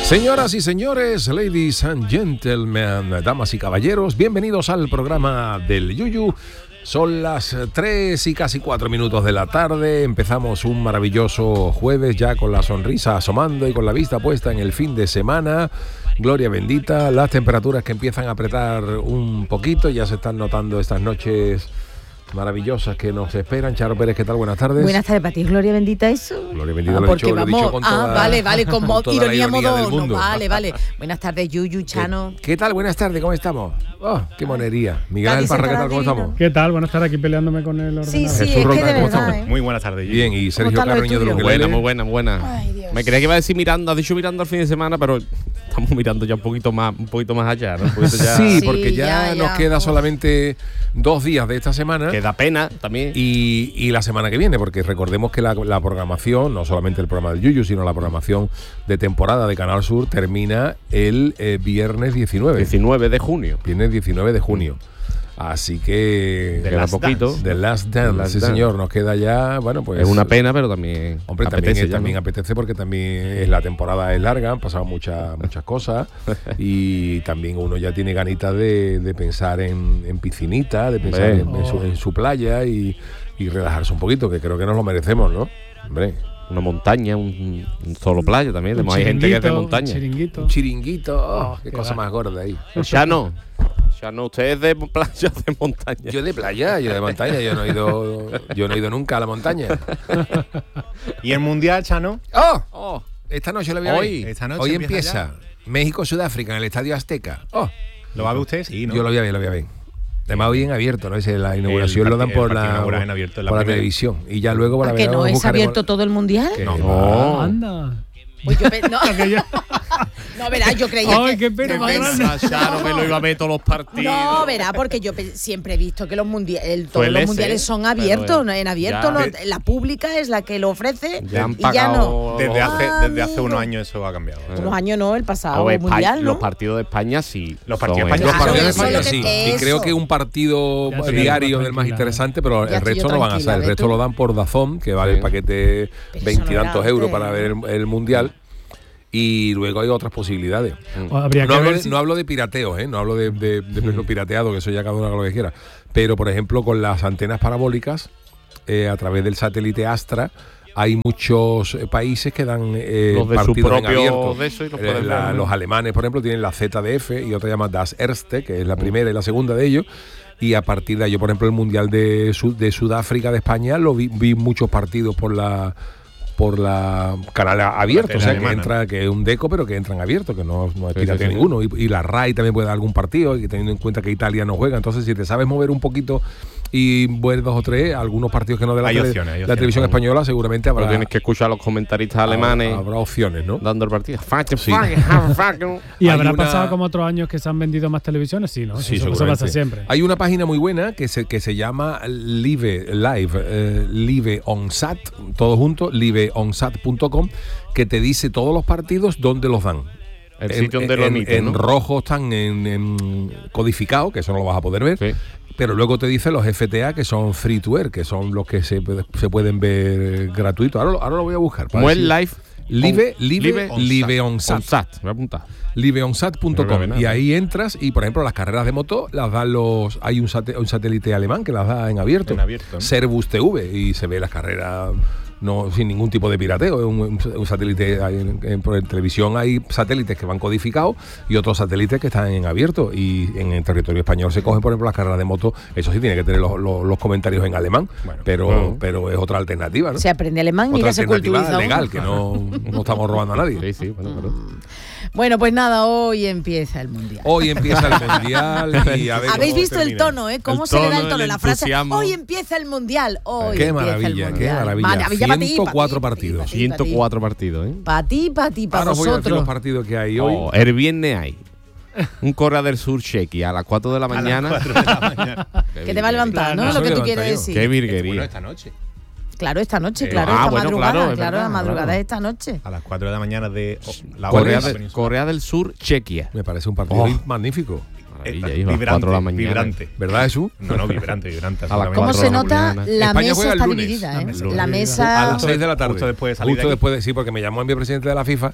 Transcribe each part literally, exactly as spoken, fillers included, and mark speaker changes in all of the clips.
Speaker 1: Señoras y señores, ladies and gentlemen, damas y caballeros, bienvenidos al programa del Yuyu. Son las tres y casi cuatro minutos de la tarde. Empezamos un maravilloso jueves ya con la sonrisa asomando y con la vista puesta en el fin de semana. Gloria bendita, las temperaturas que empiezan a apretar un poquito, ya se están notando estas noches maravillosas que nos esperan. Charo Pérez, ¿qué tal? Buenas tardes.
Speaker 2: Buenas tardes para ti. ¿Gloria bendita eso?
Speaker 1: Gloria bendita,
Speaker 2: ah,
Speaker 1: lo, he dicho,
Speaker 2: vamos,
Speaker 1: lo he dicho con toda,
Speaker 2: ah, vale, vale, con,
Speaker 1: con toda
Speaker 2: ironía,
Speaker 1: la ironía
Speaker 2: modo,
Speaker 1: del mundo.
Speaker 2: No, vale, vale. Buenas tardes, Yuyu, Chano.
Speaker 1: ¿Qué, ¿Qué tal? Buenas tardes, ¿cómo estamos? Oh, qué monería. Miguel Ángel Parra, ¿qué tal? ¿Cómo estamos?
Speaker 3: ¿Qué tal? Buenas tardes, aquí peleándome con el ordenador.
Speaker 2: Sí, sí,
Speaker 1: Jesús
Speaker 2: es
Speaker 1: Ronda,
Speaker 2: que de
Speaker 1: ¿cómo
Speaker 2: verdad,
Speaker 1: estamos?
Speaker 2: ¿eh?
Speaker 4: Muy buenas tardes.
Speaker 1: Bien, y Sergio Carreño de lo que
Speaker 4: buena, muy buena, muy buena.
Speaker 2: Ay, Dios.
Speaker 4: Me creía que iba a decir mirando, has dicho mirando al fin de semana, pero estamos mirando ya un poquito más, un poquito más allá, ¿no? Un poquito ya.
Speaker 1: Sí,
Speaker 2: Sí,
Speaker 1: porque ya,
Speaker 2: ya,
Speaker 1: nos
Speaker 2: ya.
Speaker 1: queda solamente dos días de esta semana.
Speaker 4: Que da pena también.
Speaker 1: Y, y la semana que viene, porque recordemos que la, la programación, no solamente el programa del Yuyu, sino la programación de temporada de Canal Sur termina el eh, viernes diecinueve.
Speaker 4: diecinueve de junio.
Speaker 1: Viernes diecinueve de junio. Así que
Speaker 4: De queda poquito.
Speaker 1: The Last Dance,
Speaker 4: The Last
Speaker 1: sí
Speaker 4: Dance.
Speaker 1: señor, nos queda ya, bueno, pues
Speaker 4: Es una pena, pero también
Speaker 1: Hombre,
Speaker 4: apetece
Speaker 1: también,
Speaker 4: ya,
Speaker 1: también
Speaker 4: ¿no?
Speaker 1: apetece porque también es la temporada es larga, han pasado muchas muchas cosas y también uno ya tiene ganitas de, de pensar en, en piscinita, de pensar
Speaker 4: Hombre.
Speaker 1: en, en su, en su playa y, y relajarse un poquito, que creo que nos lo merecemos, ¿no? Hombre,
Speaker 4: Una montaña, un, un solo playa también.
Speaker 3: Un
Speaker 4: Hay gente que es de
Speaker 3: chiringuito,
Speaker 4: montaña.
Speaker 3: un chiringuito.
Speaker 1: un chiringuito, oh, qué
Speaker 3: qué
Speaker 1: cosa
Speaker 3: va.
Speaker 1: más gorda ahí.
Speaker 4: Chano, Chano, usted es de playa o de montaña.
Speaker 1: Yo de playa, yo de montaña, yo no he ido, yo no he ido nunca a la montaña.
Speaker 5: ¿Y el Mundial, Chano?
Speaker 1: ¡Oh!
Speaker 4: Oh,
Speaker 1: Esta noche lo voy a ver.
Speaker 4: Hoy.
Speaker 5: Esta noche
Speaker 1: Hoy
Speaker 5: empieza
Speaker 1: empieza México-Sudáfrica en el Estadio Azteca. ¡Oh!
Speaker 5: ¿Lo va a ver usted? Sí, ¿no?
Speaker 1: Yo lo voy a ver, lo voy a ver. Además, hoy en abierto, ¿no? Es la inauguración
Speaker 5: El
Speaker 1: lo dan
Speaker 5: partido-
Speaker 1: por
Speaker 5: el partido
Speaker 1: la,
Speaker 5: inaugural en abierto, en la
Speaker 1: por la
Speaker 5: primera.
Speaker 1: televisión. Y ya luego por
Speaker 2: ¿A
Speaker 1: la
Speaker 2: que no
Speaker 1: verano
Speaker 2: es
Speaker 1: buscaremos-
Speaker 2: abierto todo el mundial?
Speaker 1: Que
Speaker 4: no.
Speaker 1: va.
Speaker 3: Anda.
Speaker 2: Pues yo pe- no,
Speaker 3: Aquello-
Speaker 2: no, verá, yo creía
Speaker 3: Ay,
Speaker 2: que...
Speaker 3: qué pena más
Speaker 2: pensa-
Speaker 3: grande.
Speaker 4: Chano, que lo iba a ver todos los partidos.
Speaker 2: No, verá, porque yo pe- siempre he visto que los mundiales, todos
Speaker 4: Fue el
Speaker 2: los
Speaker 4: ese,
Speaker 2: mundiales son
Speaker 4: pero,
Speaker 2: abiertos,
Speaker 4: eh,
Speaker 2: ¿no? En abierto,
Speaker 4: ya.
Speaker 2: no- la pública es la que lo ofrece
Speaker 4: Ya han
Speaker 2: y ya no.
Speaker 4: pagado
Speaker 5: Desde
Speaker 4: los-
Speaker 5: hace,
Speaker 2: Ah,
Speaker 5: desde hace
Speaker 2: amigo.
Speaker 5: unos años eso ha cambiado.
Speaker 2: Unos años no, el pasado
Speaker 4: Oh, Espa-
Speaker 2: mundial, ¿no?
Speaker 4: Los partidos de España sí.
Speaker 5: Los partidos
Speaker 4: son
Speaker 5: de España
Speaker 1: Los
Speaker 5: Ah,
Speaker 1: partidos de
Speaker 5: eso es
Speaker 1: España
Speaker 5: lo
Speaker 1: sí.
Speaker 2: que-
Speaker 1: Y
Speaker 2: eso.
Speaker 1: creo que un partido
Speaker 3: Ya estoy
Speaker 1: diario
Speaker 3: yo
Speaker 1: del más
Speaker 3: tranquila.
Speaker 1: interesante, pero
Speaker 2: Ya
Speaker 1: el
Speaker 2: estoy
Speaker 1: resto
Speaker 2: yo
Speaker 1: no van a ser.
Speaker 2: tranquila,
Speaker 1: El
Speaker 2: ¿ves
Speaker 1: resto
Speaker 2: tú?
Speaker 1: lo dan por Dazón, que vale
Speaker 4: Sí.
Speaker 1: el paquete
Speaker 2: Pero
Speaker 1: veintitantos
Speaker 2: eso no era
Speaker 1: euros
Speaker 2: antes.
Speaker 1: para ver el, el mundial. Y luego hay otras posibilidades.
Speaker 3: O habría
Speaker 1: No
Speaker 3: que
Speaker 1: hablo,
Speaker 3: ver
Speaker 1: de,
Speaker 3: si-
Speaker 1: no hablo de pirateos, ¿eh? No hablo de, de, de verlo pirateado, que eso ya cada uno haga lo que quiera. Pero, por ejemplo, con las antenas parabólicas, eh, a través del satélite Astra, hay muchos eh, países que dan eh,
Speaker 4: Los de su
Speaker 1: partidos en
Speaker 4: propio
Speaker 1: abierto.
Speaker 4: de eso y los
Speaker 1: Eh,
Speaker 4: pueden
Speaker 1: la-
Speaker 4: ver, ¿no?
Speaker 1: los alemanes, por ejemplo, tienen la Z D F y otra llama Das Erste, que es la primera y la segunda de ellos. Y a partir de ahí, yo, por ejemplo, el Mundial de, Sud- de Sudáfrica, de España, lo vi, vi muchos partidos por la por la canal abierto,
Speaker 5: La
Speaker 1: o sea,
Speaker 5: tele
Speaker 1: que
Speaker 5: alemana.
Speaker 1: entra, que es un deco, pero que entran abiertos, que no, no es
Speaker 4: Sí,
Speaker 1: pirateo
Speaker 4: sí, sí.
Speaker 1: ninguno. Y, y la RAI también puede dar algún partido, y teniendo en cuenta que Italia no juega. Entonces, si te sabes mover un poquito y ver dos o tres, algunos partidos que no de la,
Speaker 5: Hay
Speaker 1: tele-
Speaker 5: opciones, hay
Speaker 1: la
Speaker 5: opciones.
Speaker 1: televisión española, seguramente
Speaker 4: Pero
Speaker 1: habrá,
Speaker 4: tienes que escuchar a los comentaristas alemanes
Speaker 1: habrá opciones, ¿no?
Speaker 4: dando el partido. Fuck,
Speaker 1: Sí.
Speaker 4: fuck, fuck.
Speaker 3: ¿Y
Speaker 1: hay
Speaker 3: habrá
Speaker 1: una-
Speaker 3: pasado como otros años que se han vendido más televisiones? Sí, ¿no?
Speaker 1: Sí,
Speaker 3: eso, eso
Speaker 1: seguramente.
Speaker 3: pasa siempre.
Speaker 1: Hay una página muy buena que se, que se llama Live Live, eh, Live OnSat, todo junto, live on sat punto com, que te dice todos los partidos dónde los dan.
Speaker 4: El
Speaker 1: En-
Speaker 4: sitio donde lo
Speaker 1: en,
Speaker 4: emiten,
Speaker 1: en
Speaker 4: ¿no?
Speaker 1: rojo están en, en codificado, que eso no lo vas a poder ver.
Speaker 4: Sí.
Speaker 1: Pero luego te dice los F T A, que son free to air, que son los que se, se pueden ver gratuitos. Ahora, lo- ahora lo voy a buscar. para
Speaker 4: Como
Speaker 1: ver
Speaker 4: es
Speaker 1: si-
Speaker 4: live.
Speaker 1: Live,
Speaker 4: on-
Speaker 1: live,
Speaker 5: on
Speaker 1: live
Speaker 5: sat.
Speaker 1: on sat.
Speaker 4: on sat. Me voy a apuntar.
Speaker 1: live on sat punto
Speaker 4: No
Speaker 1: com.
Speaker 4: veo nada.
Speaker 1: Y ahí entras y, por ejemplo, las carreras de moto las dan los... Hay un, sate- un satélite alemán que las da en abierto.
Speaker 5: En abierto, ¿no?
Speaker 1: Servus T V. Y se ve las carreras no sin ningún tipo de pirateo. Es un, un- un satélite... hay en, en- por en televisión hay satélites que van codificados y otros satélites que están en abierto. Y en el territorio español se cogen, por ejemplo, las carreras de moto. Eso sí, tiene que tener los, los- los comentarios en alemán.
Speaker 5: Bueno,
Speaker 1: pero,
Speaker 4: bueno.
Speaker 1: pero es otra alternativa, ¿no?
Speaker 2: Se aprende alemán y
Speaker 1: Otra
Speaker 2: ya se
Speaker 1: alternativa
Speaker 2: culturiza uno.
Speaker 1: legal, que no, no estamos robando a nadie.
Speaker 4: Sí, sí, bueno, pero.
Speaker 2: Bueno, pues nada, hoy empieza el mundial.
Speaker 1: Hoy empieza el mundial y a ver
Speaker 2: Habéis
Speaker 1: cómo
Speaker 2: visto el
Speaker 1: termina.
Speaker 2: tono, ¿eh? ¿Cómo
Speaker 4: El
Speaker 2: se le da
Speaker 4: tono,
Speaker 2: el tono?
Speaker 4: el
Speaker 2: La frase,
Speaker 4: entusiasmo.
Speaker 2: hoy empieza el mundial. Hoy
Speaker 1: Qué
Speaker 2: empieza
Speaker 1: maravilla,
Speaker 2: el
Speaker 1: qué
Speaker 2: mundial.
Speaker 1: maravilla.
Speaker 2: Maravilla para ti,
Speaker 1: ciento cuatro
Speaker 2: para ti,
Speaker 1: partidos.
Speaker 2: para ti,
Speaker 4: ciento cuatro partidos, ¿eh?
Speaker 2: Para ti, para ti, para
Speaker 1: Ahora os voy a decir los
Speaker 2: vosotros.
Speaker 1: partidos que hay hoy.
Speaker 4: Oh, el viernes hay un Corea del Sur Chequia a las cuatro de la mañana.
Speaker 2: Que te va a levantar, ¿no?
Speaker 3: Claro,
Speaker 2: Lo que
Speaker 1: eso
Speaker 2: tú
Speaker 1: levanta
Speaker 2: quieres
Speaker 1: yo.
Speaker 2: decir.
Speaker 4: Qué virguería.
Speaker 5: Bueno, esta noche.
Speaker 2: Claro, esta noche,
Speaker 5: Eh,
Speaker 2: claro,
Speaker 4: ah,
Speaker 2: esta
Speaker 4: bueno,
Speaker 2: madrugada.
Speaker 4: claro, es
Speaker 2: Claro,
Speaker 4: verdad,
Speaker 2: la madrugada
Speaker 4: claro.
Speaker 2: de esta noche.
Speaker 5: A las cuatro de la mañana de oh, la
Speaker 4: Corea,
Speaker 5: hora de la
Speaker 4: de-
Speaker 5: península.
Speaker 4: Corea del Sur Chequia.
Speaker 1: Me parece un partido
Speaker 4: Oh.
Speaker 1: magnífico.
Speaker 4: maravilla,
Speaker 5: Eh,
Speaker 4: hijo, a las
Speaker 5: vibrante,
Speaker 4: cuatro de la mañana.
Speaker 5: vibrante.
Speaker 1: ¿Verdad, Jesús?
Speaker 5: No, no, vibrante, vibrante.
Speaker 4: A las
Speaker 5: absolutamente.
Speaker 2: ¿Cómo
Speaker 4: cuatro
Speaker 2: se
Speaker 4: de la
Speaker 2: nota?
Speaker 4: mañana.
Speaker 2: La
Speaker 1: España
Speaker 2: mesa
Speaker 1: juega el
Speaker 2: está
Speaker 1: lunes.
Speaker 2: dividida, ¿eh?
Speaker 3: Lunes.
Speaker 2: La
Speaker 1: A
Speaker 2: mesa...
Speaker 1: las seis de la tarde.
Speaker 5: Justo después de salir
Speaker 1: Justo
Speaker 5: de aquí.
Speaker 1: después de, sí, porque me llamó el vicepresidente de la FIFA.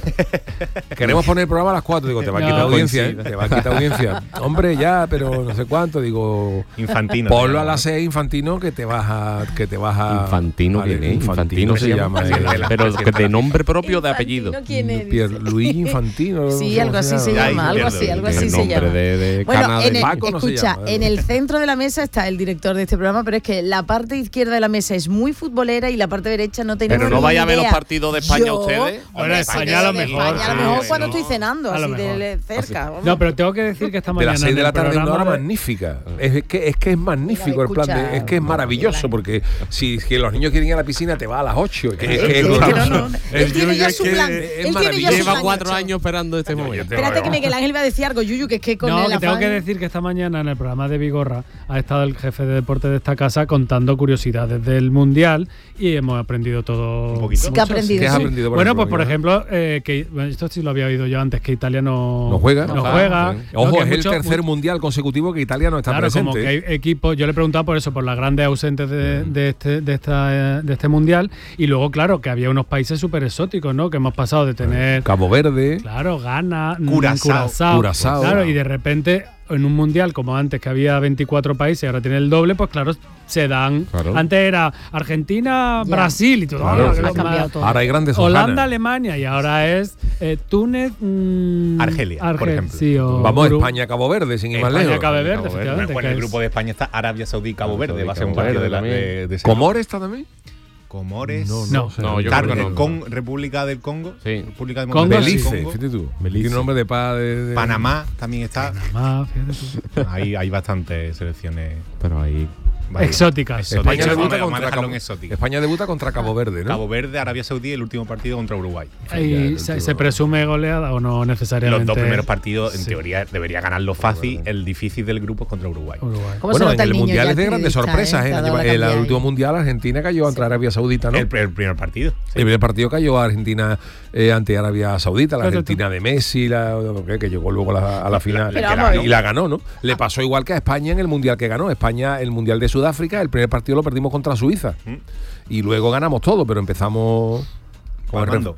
Speaker 1: Queremos poner el programa a las cuatro. Digo, te va a
Speaker 3: No,
Speaker 1: quitar audiencia, ¿eh?
Speaker 4: coincide.
Speaker 1: Te va a quitar audiencia. Hombre, ya, pero no sé cuánto. Digo,
Speaker 5: Infantino.
Speaker 1: ponlo
Speaker 5: te
Speaker 1: a las
Speaker 5: llamo.
Speaker 1: seis, Infantino, que te vas a... Que te vas a
Speaker 4: Infantino,
Speaker 1: vale,
Speaker 4: ¿quién es?
Speaker 1: Infantino,
Speaker 4: Infantino
Speaker 1: se llama.
Speaker 5: Sí,
Speaker 1: eh,
Speaker 5: de la-
Speaker 4: Pero
Speaker 5: presidente
Speaker 4: de
Speaker 5: de la
Speaker 4: nombre propio o de apellido.
Speaker 2: Infantino, ¿quién es?
Speaker 1: Pierre Luis Infantino.
Speaker 2: Sí,
Speaker 1: no
Speaker 2: algo
Speaker 1: sé
Speaker 2: así se
Speaker 1: cómo
Speaker 5: Ya,
Speaker 2: llama,
Speaker 5: ahí
Speaker 2: algo
Speaker 5: pierdo.
Speaker 2: así, algo
Speaker 4: El
Speaker 2: así se
Speaker 4: nombre
Speaker 2: llama.
Speaker 4: de- de
Speaker 2: Bueno,
Speaker 4: cana de
Speaker 2: en el,
Speaker 1: Paco no se
Speaker 2: escucha,
Speaker 1: llama, ¿no?
Speaker 2: en el centro de la mesa está el director de este programa, pero es que la parte izquierda de la mesa es muy futbolera y la parte derecha no tenemos
Speaker 4: Pero no
Speaker 2: ni
Speaker 4: vaya a ver
Speaker 2: idea.
Speaker 4: los partidos de España
Speaker 2: Yo,
Speaker 4: ustedes.
Speaker 2: hombre,
Speaker 3: Bueno,
Speaker 2: sí,
Speaker 3: España a lo
Speaker 2: de
Speaker 3: mejor,
Speaker 2: España a lo
Speaker 3: sí,
Speaker 2: mejor
Speaker 3: sí,
Speaker 2: cuando
Speaker 3: no.
Speaker 2: estoy cenando,
Speaker 3: A lo
Speaker 2: así de
Speaker 3: mejor.
Speaker 2: cerca. hombre.
Speaker 3: No, pero tengo que decir que esta
Speaker 1: De
Speaker 3: mañana.
Speaker 1: las seis
Speaker 3: en
Speaker 1: de
Speaker 3: el
Speaker 1: la tarde una
Speaker 3: programa
Speaker 1: hora
Speaker 3: de-
Speaker 1: magnífica. Es que es que es magnífico el plan de, es que es maravilloso porque si que los niños quieren ir a la piscina te va a las ocho. Es que, es que
Speaker 2: Es
Speaker 1: es
Speaker 2: que
Speaker 1: glorioso.
Speaker 2: no, no,
Speaker 1: El
Speaker 2: él tiene ya
Speaker 1: Yuyu
Speaker 2: su
Speaker 1: es que
Speaker 2: plan.
Speaker 1: es
Speaker 2: Él tiene ya
Speaker 1: maravilloso.
Speaker 2: su
Speaker 4: Lleva
Speaker 2: plan
Speaker 4: cuatro
Speaker 2: hecho.
Speaker 4: años esperando este momento.
Speaker 2: Espérate que Miguel Ángel va a decir algo, Yuyu, que es que con
Speaker 3: No,
Speaker 2: el
Speaker 3: que tengo
Speaker 2: afán-
Speaker 3: que decir que esta mañana en el programa de Vigorra ha estado el jefe de deporte de esta casa contando curiosidades del Mundial y hemos aprendido todo.
Speaker 5: Un poquito.
Speaker 2: Sí que ha aprendido.
Speaker 1: ¿Qué has
Speaker 2: sí.
Speaker 1: aprendido por
Speaker 3: Bueno,
Speaker 1: el
Speaker 3: pues por
Speaker 1: programa?
Speaker 3: ejemplo, eh, que bueno, esto sí lo había oído yo antes, que Italia no,
Speaker 1: No juega.
Speaker 3: No
Speaker 1: No
Speaker 3: juega.
Speaker 1: Sí.
Speaker 3: No,
Speaker 1: Ojo,
Speaker 3: que
Speaker 1: es el
Speaker 3: mucho-
Speaker 1: tercer
Speaker 3: mu-
Speaker 1: mundial consecutivo que Italia no está
Speaker 3: Claro,
Speaker 1: presente.
Speaker 3: como que hay equipos, yo le he preguntado por eso, por las grandes ausentes de, de este de esta, eh, de este mundial, y luego, claro, que había unos países súper exóticos, ¿no? Que hemos pasado de tener,
Speaker 1: Cabo Verde.
Speaker 3: claro, Ghana, mm,
Speaker 5: Curazao.
Speaker 3: Curazao,
Speaker 1: Curazao.
Speaker 3: claro, y de repente en un mundial como antes que había veinticuatro países, ahora tiene el doble, pues claro, se dan.
Speaker 4: Claro.
Speaker 3: Antes era Argentina,
Speaker 2: Ya.
Speaker 3: Brasil y todo.
Speaker 1: Claro,
Speaker 3: ah,
Speaker 1: sí,
Speaker 3: que
Speaker 2: ha
Speaker 3: lo
Speaker 2: cambiado
Speaker 3: más-
Speaker 2: todo.
Speaker 1: Ahora hay grandes
Speaker 3: Holanda,
Speaker 1: hojanas.
Speaker 3: Alemania, y ahora es eh, Túnez, mm,
Speaker 5: Argelia, por
Speaker 3: Arge-
Speaker 5: ejemplo.
Speaker 3: sí, o
Speaker 1: Vamos a
Speaker 3: Uru-
Speaker 1: España, Cabo Verde, sin ir más
Speaker 3: España,
Speaker 1: lejos.
Speaker 3: Cabo Verde,
Speaker 4: Cabo Verde.
Speaker 3: efectivamente.
Speaker 5: Bueno,
Speaker 3: que
Speaker 5: el
Speaker 3: es-
Speaker 5: grupo de España está Arabia Saudí y Cabo
Speaker 4: Arabia
Speaker 5: Verde. Va a ser un
Speaker 4: Cabo
Speaker 5: partido de,
Speaker 4: Verde
Speaker 5: la,
Speaker 4: también.
Speaker 5: de, de ese
Speaker 1: ¿Comores está también?
Speaker 5: Comores.
Speaker 1: No,
Speaker 3: No.
Speaker 1: sé.
Speaker 4: No, yo
Speaker 5: Car-
Speaker 4: creo que no.
Speaker 5: con República del Congo.
Speaker 4: Sí.
Speaker 5: República de
Speaker 3: Congo,
Speaker 5: Democrática del
Speaker 1: Belice,
Speaker 5: Congo.
Speaker 1: fíjate tú.
Speaker 4: Belice.
Speaker 1: Tiene un nombre de paz de, de-
Speaker 5: Panamá también está.
Speaker 3: Ah, fíjate tú.
Speaker 5: Hay, hay bastantes selecciones.
Speaker 4: Pero ahí.
Speaker 5: varias.
Speaker 3: Exóticas.
Speaker 5: Exóticas.
Speaker 1: España
Speaker 5: Vamos
Speaker 1: debuta
Speaker 5: a
Speaker 1: contra
Speaker 5: dejarlo
Speaker 1: Cabo,
Speaker 5: en exótica.
Speaker 1: España debuta contra Cabo Verde, ¿no?
Speaker 5: Cabo Verde, Arabia Saudí, el último partido contra Uruguay.
Speaker 3: ¿Y se, se presume goleada o no necesariamente?
Speaker 5: Los dos primeros partidos, en
Speaker 3: Sí.
Speaker 5: teoría, debería ganarlo fácil. El difícil del grupo es contra Uruguay.
Speaker 3: Uruguay.
Speaker 2: ¿Cómo
Speaker 1: Bueno,
Speaker 2: se
Speaker 1: en
Speaker 2: nota
Speaker 1: el
Speaker 2: niño
Speaker 1: mundial
Speaker 2: ya
Speaker 1: es de grandes
Speaker 2: activista,
Speaker 1: sorpresas.
Speaker 2: eh?
Speaker 1: ¿eh?
Speaker 2: Te ha
Speaker 1: En
Speaker 2: dado la
Speaker 1: el, el
Speaker 2: cambiada
Speaker 1: último
Speaker 2: ahí.
Speaker 1: mundial Argentina cayó ante Arabia Saudita, ¿no?
Speaker 5: El, el primer partido.
Speaker 1: El primer partido cayó a Argentina eh, ante Arabia Saudita, la
Speaker 3: Fíjate
Speaker 1: Argentina de Messi, la, que, que llegó luego a la, a la final
Speaker 2: Pero
Speaker 1: que la-
Speaker 2: vamos.
Speaker 1: y la ganó, ¿no? Le pasó igual que a España en el mundial que ganó. España, el mundial de Sudáfrica, el primer partido lo perdimos contra Suiza
Speaker 5: Mm.
Speaker 1: y luego ganamos todo, pero empezamos con el
Speaker 5: Armando.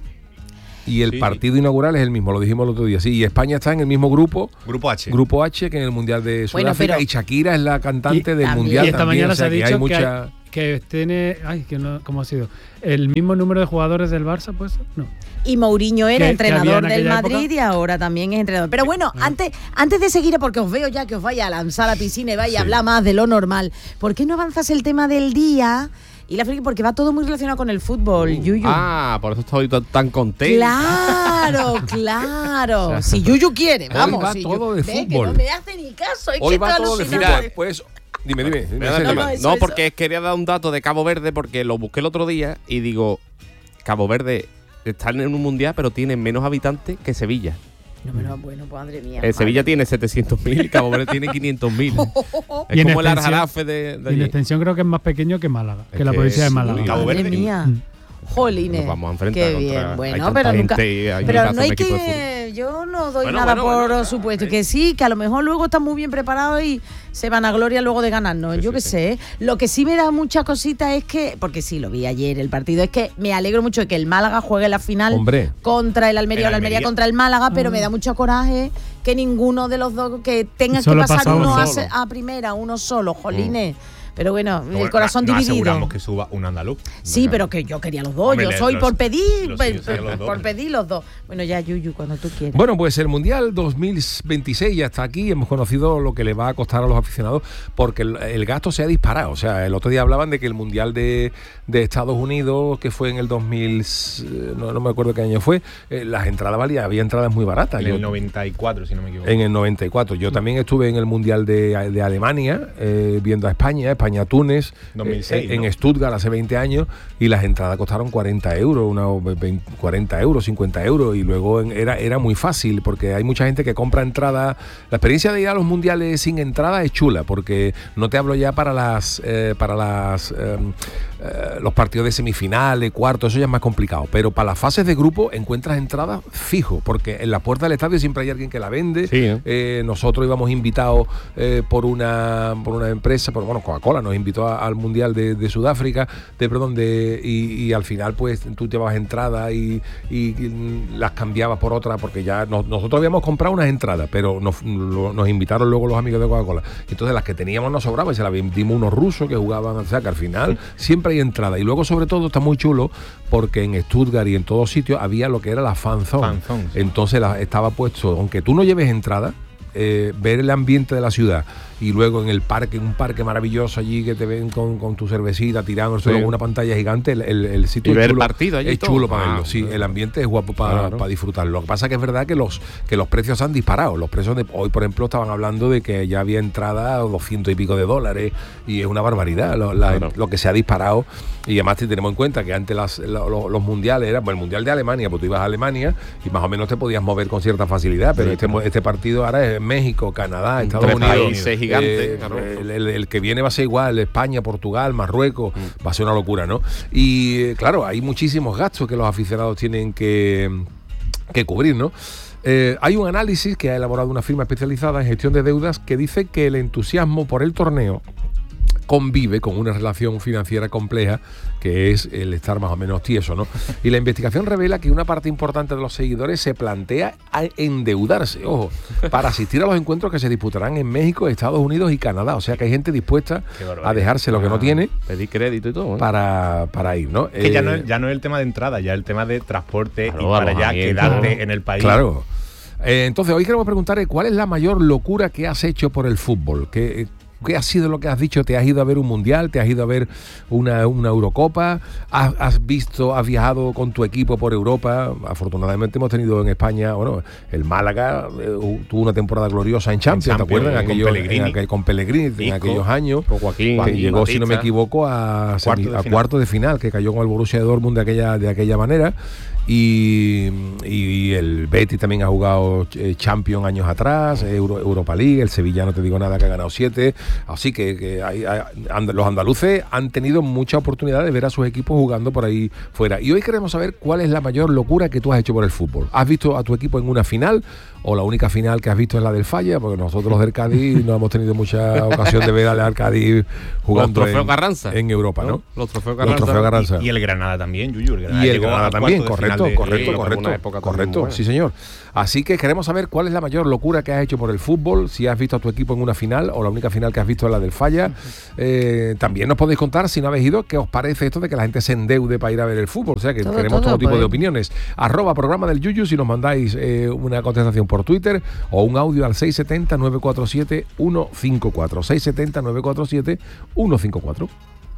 Speaker 1: ref- y el
Speaker 5: Sí.
Speaker 1: partido inaugural es el mismo, lo dijimos el otro día. Sí, y España está en el mismo grupo,
Speaker 5: Grupo H.
Speaker 1: grupo H, que en el mundial de
Speaker 2: Bueno,
Speaker 1: Sudáfrica,
Speaker 2: pero-
Speaker 1: y Shakira es la cantante
Speaker 3: Y-
Speaker 1: del
Speaker 2: también.
Speaker 1: mundial.
Speaker 3: Y esta
Speaker 1: también,
Speaker 3: mañana
Speaker 1: o sea,
Speaker 3: se ha
Speaker 1: que
Speaker 3: dicho
Speaker 1: hay
Speaker 3: que,
Speaker 1: mucha.
Speaker 3: hay- que tiene. Ay, que no, ¿cómo ha sido? ¿El mismo número de jugadores del Barça, pues? No.
Speaker 2: Y Mourinho era
Speaker 3: que- que
Speaker 2: entrenador
Speaker 3: había en
Speaker 2: del
Speaker 3: aquella
Speaker 2: Madrid
Speaker 3: época.
Speaker 2: y ahora también es entrenador. Pero bueno, antes, antes de seguir, porque os veo ya que os vaya a lanzar a la piscina y vaya a hablar más de lo normal, ¿por qué no avanzas el tema del día? Y la friki, porque va todo muy relacionado con el fútbol, Yuyu.
Speaker 4: Ah, por eso estoy tan- tan contento.
Speaker 2: Claro, claro. Si Yuyu quiere, vamos.
Speaker 1: va
Speaker 2: si
Speaker 1: todo de
Speaker 2: Ve que
Speaker 1: fútbol.
Speaker 2: no me hace ni caso. Es
Speaker 1: Hoy
Speaker 2: que
Speaker 1: va
Speaker 2: está
Speaker 1: todo de
Speaker 2: alucinante.
Speaker 1: fútbol. Pues, dime, dime. dime,
Speaker 4: Mira,
Speaker 1: serio.
Speaker 2: no,
Speaker 4: no,
Speaker 2: eso, eso.
Speaker 4: porque quería dar un dato de Cabo Verde porque lo busqué el otro día y digo, Cabo Verde está en un mundial pero tiene menos habitantes que Sevilla.
Speaker 2: No, pero bueno, pues, madre mía.
Speaker 4: Eh, Sevilla
Speaker 2: madre.
Speaker 4: tiene setecientos mil y Cabo Verde tiene quinientos mil.
Speaker 3: Y
Speaker 4: Es
Speaker 3: en
Speaker 4: como el
Speaker 3: extensión-
Speaker 4: Aljarafe de, de
Speaker 3: Y en
Speaker 4: allí.
Speaker 3: extensión creo que es más pequeño que Málaga,
Speaker 4: Es
Speaker 3: que la
Speaker 4: que
Speaker 3: provincia de
Speaker 4: es
Speaker 3: Málaga.
Speaker 4: muy-
Speaker 5: Cabo
Speaker 2: Madre
Speaker 5: Verde.
Speaker 2: mía.
Speaker 3: Mm.
Speaker 2: Jolines.
Speaker 4: Nos vamos a enfrentar
Speaker 2: Qué
Speaker 4: contra-
Speaker 2: bien.
Speaker 4: hay
Speaker 2: Bueno,
Speaker 4: tanta
Speaker 2: pero nunca.
Speaker 4: gente y hay un
Speaker 2: Pero
Speaker 4: pedazo
Speaker 2: no
Speaker 4: de
Speaker 2: hay
Speaker 4: equipo de
Speaker 2: que. Yo no doy
Speaker 4: Bueno,
Speaker 2: nada
Speaker 4: bueno,
Speaker 2: por
Speaker 4: bueno,
Speaker 2: supuesto.
Speaker 4: sí.
Speaker 2: Que sí, que a lo mejor luego están muy bien preparados y se van a gloria luego de ganarnos.
Speaker 4: Sí,
Speaker 2: yo
Speaker 4: sí,
Speaker 2: qué
Speaker 4: sí.
Speaker 2: sé. Lo que sí me da mucha cosita es que. Porque sí, lo vi ayer el partido. Es que me alegro mucho de que el Málaga juegue la final
Speaker 1: Hombre.
Speaker 2: contra el Almería
Speaker 5: El
Speaker 2: o la Almería
Speaker 5: Almería.
Speaker 2: contra el Málaga, pero
Speaker 3: Ah.
Speaker 2: me da mucho coraje que ninguno de los dos. Que tenga que
Speaker 3: Solo
Speaker 2: pasar
Speaker 3: pasa
Speaker 2: uno
Speaker 3: uno
Speaker 2: a,
Speaker 4: solo.
Speaker 2: se- a primera, uno solo, jolines. Pero bueno,
Speaker 5: Bueno,
Speaker 2: el corazón
Speaker 5: no- no
Speaker 2: dividido.
Speaker 5: aseguramos que suba un andaluz.
Speaker 2: Sí, pero que yo quería los dos.
Speaker 5: Hombre,
Speaker 2: yo
Speaker 5: le-
Speaker 2: soy
Speaker 5: los-
Speaker 2: por pedir,
Speaker 5: los
Speaker 2: por,
Speaker 5: suyos serían los dos.
Speaker 2: por pedir los dos. Bueno, ya, Yuyu, cuando tú quieras.
Speaker 1: Bueno, pues el Mundial dos mil veintiséis ya está aquí. Hemos conocido lo que le va a costar a los aficionados porque el, el gasto se ha disparado. O sea, el otro día hablaban de que el Mundial de, de Estados Unidos, que fue en el dos mil, eh, no, no me acuerdo qué año fue, eh, las entradas valían, había entradas muy baratas.
Speaker 5: En
Speaker 1: Yo-
Speaker 5: el noventa y cuatro, si no me equivoco.
Speaker 1: en el noventa y cuatro. Yo también estuve en el Mundial de, de Alemania, eh, viendo a España, España-Túnez,
Speaker 5: dos mil seis,
Speaker 1: eh, en
Speaker 5: ¿no?
Speaker 1: Stuttgart hace veinte años, y las entradas costaron cuarenta euros, unos veinte, cuarenta euros, cincuenta euros, y luego en- era, era muy fácil, porque hay mucha gente que compra entradas. La experiencia de ir a los mundiales sin entrada es chula, porque no te hablo ya para las, eh, para las, eh, eh, los partidos de semifinales, cuartos, eso ya es más complicado. Pero para las fases de grupo encuentras entradas fijo, porque en la puerta del estadio siempre hay alguien que la vende.
Speaker 5: Sí, ¿eh?
Speaker 1: Eh, nosotros íbamos invitados eh, por una por una empresa, por, bueno, Coca-Cola nos invitó a, al Mundial de, de Sudáfrica, de perdón, de y, y al final pues tú llevabas entradas y, y, y las cambiabas por otra, porque ya no, nosotros habíamos comprado unas entradas, pero nos, lo, nos invitaron luego los amigos de Coca-Cola. Entonces las que teníamos nos sobraba y se las vendimos unos rusos que jugaban, o sea que al final siempre hay entrada. Y luego sobre todo está muy chulo porque en Stuttgart y en todos sitios había lo que era la fan zone.
Speaker 5: Fan zone, sí.
Speaker 1: Entonces la, estaba puesto, aunque tú no lleves entrada, eh, ver el ambiente de la ciudad y luego en el parque, un parque maravilloso allí que te ven con, con tu cervecita tirando
Speaker 5: Sí.
Speaker 1: con una pantalla gigante, el, el, el sitio
Speaker 4: Y
Speaker 1: es
Speaker 4: ver
Speaker 1: chulo,
Speaker 4: partido allí
Speaker 1: es
Speaker 4: y todo.
Speaker 1: chulo para
Speaker 4: Ah,
Speaker 1: verlo, sí,
Speaker 4: claro.
Speaker 1: el ambiente es guapo para,
Speaker 4: Claro.
Speaker 1: para disfrutarlo. Lo que pasa que es verdad que los que los precios han disparado, los precios de hoy por ejemplo estaban hablando de que ya había entrada a doscientos y pico de dólares y es una barbaridad lo, la,
Speaker 4: Claro.
Speaker 1: lo que se ha disparado. Y además si tenemos en cuenta que antes las, lo, lo, los mundiales eran, bueno, el mundial de Alemania, pues tú ibas a Alemania y más o menos te podías mover con cierta facilidad, pero
Speaker 5: Sí,
Speaker 1: este,
Speaker 5: claro.
Speaker 1: este partido ahora es México, Canadá, Estados
Speaker 4: Tres
Speaker 1: Unidos,
Speaker 4: países gigantes,
Speaker 1: eh,
Speaker 4: claro.
Speaker 1: el, el- el que viene va a ser igual, España, Portugal, Marruecos, va a ser una locura, ¿no? Y eh, claro, hay muchísimos gastos que los aficionados tienen que, que cubrir, ¿no? Eh, hay un análisis que ha elaborado una firma especializada en gestión de deudas que dice que el entusiasmo por el torneo convive con una relación financiera compleja que es el estar más o menos tieso, ¿no? Y la investigación revela que una parte importante de los seguidores se plantea a endeudarse, ojo, para asistir a los encuentros que se disputarán en México, Estados Unidos y Canadá. O sea que hay gente dispuesta
Speaker 5: Qué barbaridad.
Speaker 1: a dejarse lo que no
Speaker 4: Ah,
Speaker 1: tiene
Speaker 4: Pedir crédito y todo. ¿eh?
Speaker 1: para, para ir, ¿no?
Speaker 5: Que ya, no
Speaker 1: Eh,
Speaker 5: es, ya no es el tema de entrada, ya es el tema de transporte
Speaker 4: Claro,
Speaker 5: y para allá
Speaker 4: alojamiento.
Speaker 5: quedarte en el país.
Speaker 1: Claro. Eh, entonces, hoy queremos preguntar cuál es la mayor locura que has hecho por el fútbol. ¿Qué, qué ha sido lo que has dicho? ¿Te has ido a ver un mundial? ¿Te has ido a ver una, una Eurocopa? ¿Has, has visto, has viajado con tu equipo por Europa? Afortunadamente hemos tenido en España, bueno, el Málaga eh, tuvo una temporada gloriosa en Champions,
Speaker 5: En
Speaker 1: ¿te acuerdas? En
Speaker 5: Champions, con
Speaker 1: aquellos,
Speaker 5: Pellegrini.
Speaker 1: en aquel- con Pellegrini, en
Speaker 5: Isco,
Speaker 1: aquellos años.
Speaker 4: Con Joaquín,
Speaker 1: que
Speaker 4: Joaquín
Speaker 1: llegó, si no me
Speaker 4: Batista.
Speaker 1: equivoco, a,
Speaker 5: Cuarto
Speaker 1: semi-
Speaker 5: de
Speaker 1: a
Speaker 5: final.
Speaker 1: cuarto de final, que cayó con el Borussia de Dortmund de aquella, de aquella manera. Y, y el Betis también ha jugado eh, Champions años atrás, Euro- Europa League, el Sevilla no te digo nada que ha ganado siete, así que, que hay- hay- and- los andaluces han tenido mucha oportunidad de ver a sus equipos jugando por ahí fuera. Y hoy queremos saber cuál es la mayor locura que tú has hecho por el fútbol. ¿Has visto a tu equipo en una final o la única final que has visto es la del Falla? Porque nosotros los del Cádiz no hemos tenido mucha ocasión de ver al Cádiz jugando
Speaker 4: Los trofeos
Speaker 1: en,
Speaker 4: Carranza,
Speaker 1: en Europa, ¿no?
Speaker 4: Los trofeos
Speaker 1: Los
Speaker 4: Carranza.
Speaker 1: trofeos Carranza.
Speaker 5: Y, y el Granada también, Yuyu. El Granada
Speaker 1: Y el
Speaker 5: llegó
Speaker 1: Granada
Speaker 5: a
Speaker 1: también,
Speaker 5: cuartos de
Speaker 1: correcto,
Speaker 5: final de-
Speaker 1: correcto,
Speaker 4: Sí,
Speaker 1: correcto,
Speaker 4: alguna época también
Speaker 1: correcto,
Speaker 4: buena.
Speaker 1: sí señor. Así que queremos saber cuál es la mayor locura que has hecho por el fútbol, si has visto a tu equipo en una final o la única final que has visto es la del Falla. Eh, también nos podéis contar, si no habéis ido, qué os parece esto de que la gente se endeude para ir a ver el fútbol. O sea que
Speaker 2: Todo,
Speaker 1: queremos todo,
Speaker 2: todo,
Speaker 1: tipo
Speaker 2: pues.
Speaker 1: de opiniones. Arroba programa del Yuyu si nos mandáis eh, una contestación por Twitter o un audio al seis siete cero, nueve cuatro siete, uno cinco cuatro. seis siete cero, nueve cuatro siete, uno cinco cuatro.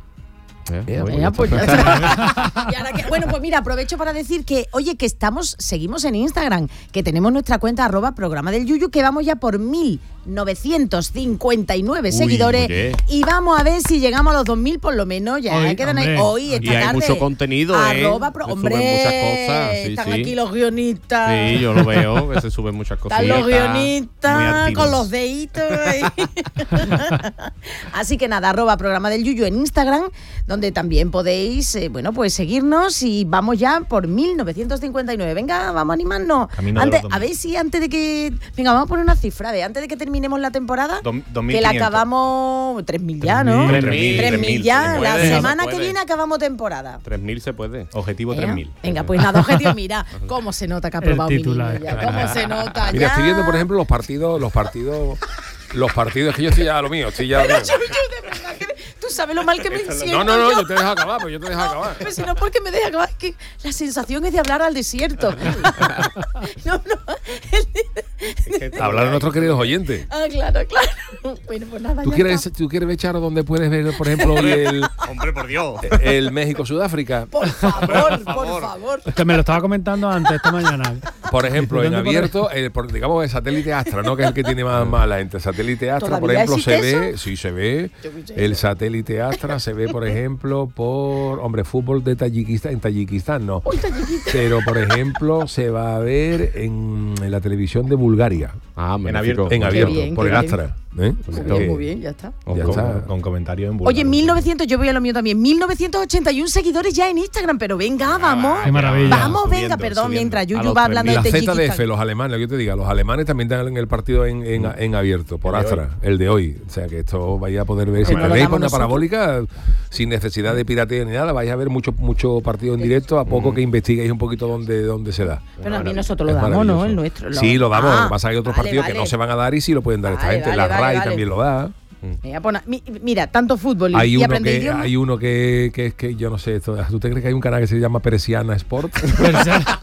Speaker 4: Eh,
Speaker 1: Ea,
Speaker 4: bueno,
Speaker 2: Venga,
Speaker 4: ya
Speaker 2: pues
Speaker 4: está.
Speaker 2: ya está. Y ahora que- bueno, pues mira, aprovecho para decir que, oye, que estamos, seguimos en Instagram, que tenemos nuestra cuenta arroba programa del Yuyu, que vamos ya por mil novecientos cincuenta y nueve
Speaker 4: Uy,
Speaker 2: seguidores
Speaker 4: oye.
Speaker 2: y vamos a ver si llegamos a los dos mil por lo menos, ya
Speaker 3: Hoy,
Speaker 2: quedan ahí
Speaker 3: hombre.
Speaker 2: hoy, esta
Speaker 4: Y hay
Speaker 2: tarde.
Speaker 4: mucho contenido, ¿eh?
Speaker 2: Arroba pro-
Speaker 4: Se
Speaker 2: hombre,
Speaker 4: suben muchas cosas, sí,
Speaker 2: están
Speaker 4: sí.
Speaker 2: aquí los guionistas.
Speaker 4: Sí, yo lo veo, que se suben muchas cosas.
Speaker 2: Están los
Speaker 5: muy
Speaker 2: guionistas
Speaker 5: activos.
Speaker 2: con los deditos ahí. Así que nada, arroba programa del Yuyu en Instagram, donde también podéis, eh, bueno, pues seguirnos y vamos ya por mil novecientos cincuenta y nueve. Venga, vamos a animarnos.
Speaker 5: Camino de
Speaker 2: Antes,
Speaker 5: los
Speaker 2: a ver si antes de que... Venga, vamos a poner una cifra, de antes de que terminemos la temporada,
Speaker 5: Dos- dos mil
Speaker 2: que la
Speaker 5: quinientos.
Speaker 2: acabamos... tres mil ya, ¿no?
Speaker 3: tres
Speaker 5: mil,
Speaker 2: tres
Speaker 5: tres
Speaker 2: mil
Speaker 5: mil,
Speaker 2: ya.
Speaker 5: se
Speaker 2: La
Speaker 4: puede,
Speaker 2: semana
Speaker 4: se
Speaker 2: que
Speaker 4: puede.
Speaker 2: viene acabamos temporada.
Speaker 4: tres mil se puede.
Speaker 5: Objetivo
Speaker 2: Venga,
Speaker 5: tres mil.
Speaker 2: Venga, pues nada, objetivo, mira, cómo se nota que ha
Speaker 3: El
Speaker 2: probado mi
Speaker 3: titular.
Speaker 2: niño ya, cómo se nota
Speaker 1: Mira,
Speaker 2: ya.
Speaker 1: estoy viendo, por ejemplo, los partidos, los partidos, los partidos, que yo estoy ya a lo mío, estoy ya a lo mío.
Speaker 2: Yuyu, de verdad que tú sabes lo mal que me siento.
Speaker 1: No, no, no,
Speaker 2: yo.
Speaker 1: yo te dejo acabar, pues yo te dejo acabar.
Speaker 2: Pues si no, porque me deja acabar, es que la sensación es de hablar al desierto. No, no.
Speaker 1: Hablar a nuestros queridos oyentes.
Speaker 2: Ah, claro, claro. Bueno, pues nada,
Speaker 1: ¿Tú
Speaker 2: ya
Speaker 1: quieres,
Speaker 2: está.
Speaker 1: ¿Tú quieres echar donde puedes ver, por ejemplo, hoy el,
Speaker 5: Hombre, por Dios.
Speaker 1: el México-Sudáfrica?
Speaker 2: Por favor, por favor.
Speaker 3: Que me lo estaba comentando antes esta mañana.
Speaker 1: Por ejemplo, en
Speaker 3: ¿Dónde
Speaker 1: abierto, el, por, digamos el satélite Astra, ¿no? Que es el que tiene más, más la gente. Satélite Astra, por
Speaker 2: ¿Todavía
Speaker 1: ejemplo, se
Speaker 2: existe
Speaker 1: ve,
Speaker 2: eso?
Speaker 1: sí se ve.
Speaker 2: Yo qué sé.
Speaker 1: El satélite Astra se ve, por ejemplo, por, hombre, fútbol de Tayikistán, en Tayikistán no.
Speaker 2: Uy, está chiquita.
Speaker 1: Pero, por ejemplo, se va a ver en, en la televisión de Bulgaria.
Speaker 4: Ah,
Speaker 5: En abierto.
Speaker 1: En abierto,
Speaker 2: bien,
Speaker 1: por
Speaker 2: qué
Speaker 1: el
Speaker 2: bien.
Speaker 1: Astra. ¿eh?
Speaker 2: Muy
Speaker 1: O sea
Speaker 2: bien,
Speaker 1: que-
Speaker 2: muy bien, ya está.
Speaker 5: Con,
Speaker 1: Ya
Speaker 5: con-
Speaker 1: está.
Speaker 5: con comentarios en
Speaker 2: Oye,
Speaker 5: búlgaro.
Speaker 2: mil novecientos, yo voy a lo mío también, mil novecientos ochenta y uno seguidores ya en Instagram, pero venga, vamos.
Speaker 3: Qué maravilla.
Speaker 2: Vamos,
Speaker 5: Subiendo,
Speaker 2: venga, perdón,
Speaker 5: subiendo.
Speaker 2: mientras
Speaker 4: A
Speaker 2: Yuyu
Speaker 4: los
Speaker 2: va
Speaker 4: tres
Speaker 2: hablando
Speaker 1: Y
Speaker 2: de
Speaker 1: la Z D F,
Speaker 2: Tayikistán.
Speaker 1: los alemanes, lo que yo te diga, los alemanes también dan el partido en, en, en abierto, por
Speaker 5: El de
Speaker 1: Astra, el de hoy. O sea que esto vais a poder ver. Si
Speaker 2: Pero no lo
Speaker 1: tenéis
Speaker 2: damos
Speaker 1: por una
Speaker 2: nosotros.
Speaker 1: parabólica, sin necesidad de piratería ni nada, vais a ver mucho, mucho partido en directo, a poco que investiguéis un poquito dónde, dónde se da.
Speaker 2: Pero a mí nosotros lo
Speaker 1: Es
Speaker 2: damos, ¿no?
Speaker 1: maravilloso.
Speaker 2: El nuestro.
Speaker 1: Sí, lo damos.
Speaker 2: Ah,
Speaker 1: Lo que pasa es que hay otros
Speaker 2: vale,
Speaker 1: partidos que
Speaker 2: vale.
Speaker 1: no se van a dar y sí lo pueden dar esta
Speaker 2: Vale,
Speaker 1: gente.
Speaker 2: vale,
Speaker 1: La
Speaker 2: vale,
Speaker 1: RAI
Speaker 2: vale.
Speaker 1: también lo da.
Speaker 2: Mira, pon- mi- mira, tanto fútbol y,
Speaker 1: Hay
Speaker 2: y
Speaker 1: uno,
Speaker 2: aprender
Speaker 1: que,
Speaker 2: idiomas.
Speaker 1: hay uno que, que es que yo no sé esto. ¿Tú te crees que hay un canal que se llama Persiana Sport?
Speaker 3: Persiana.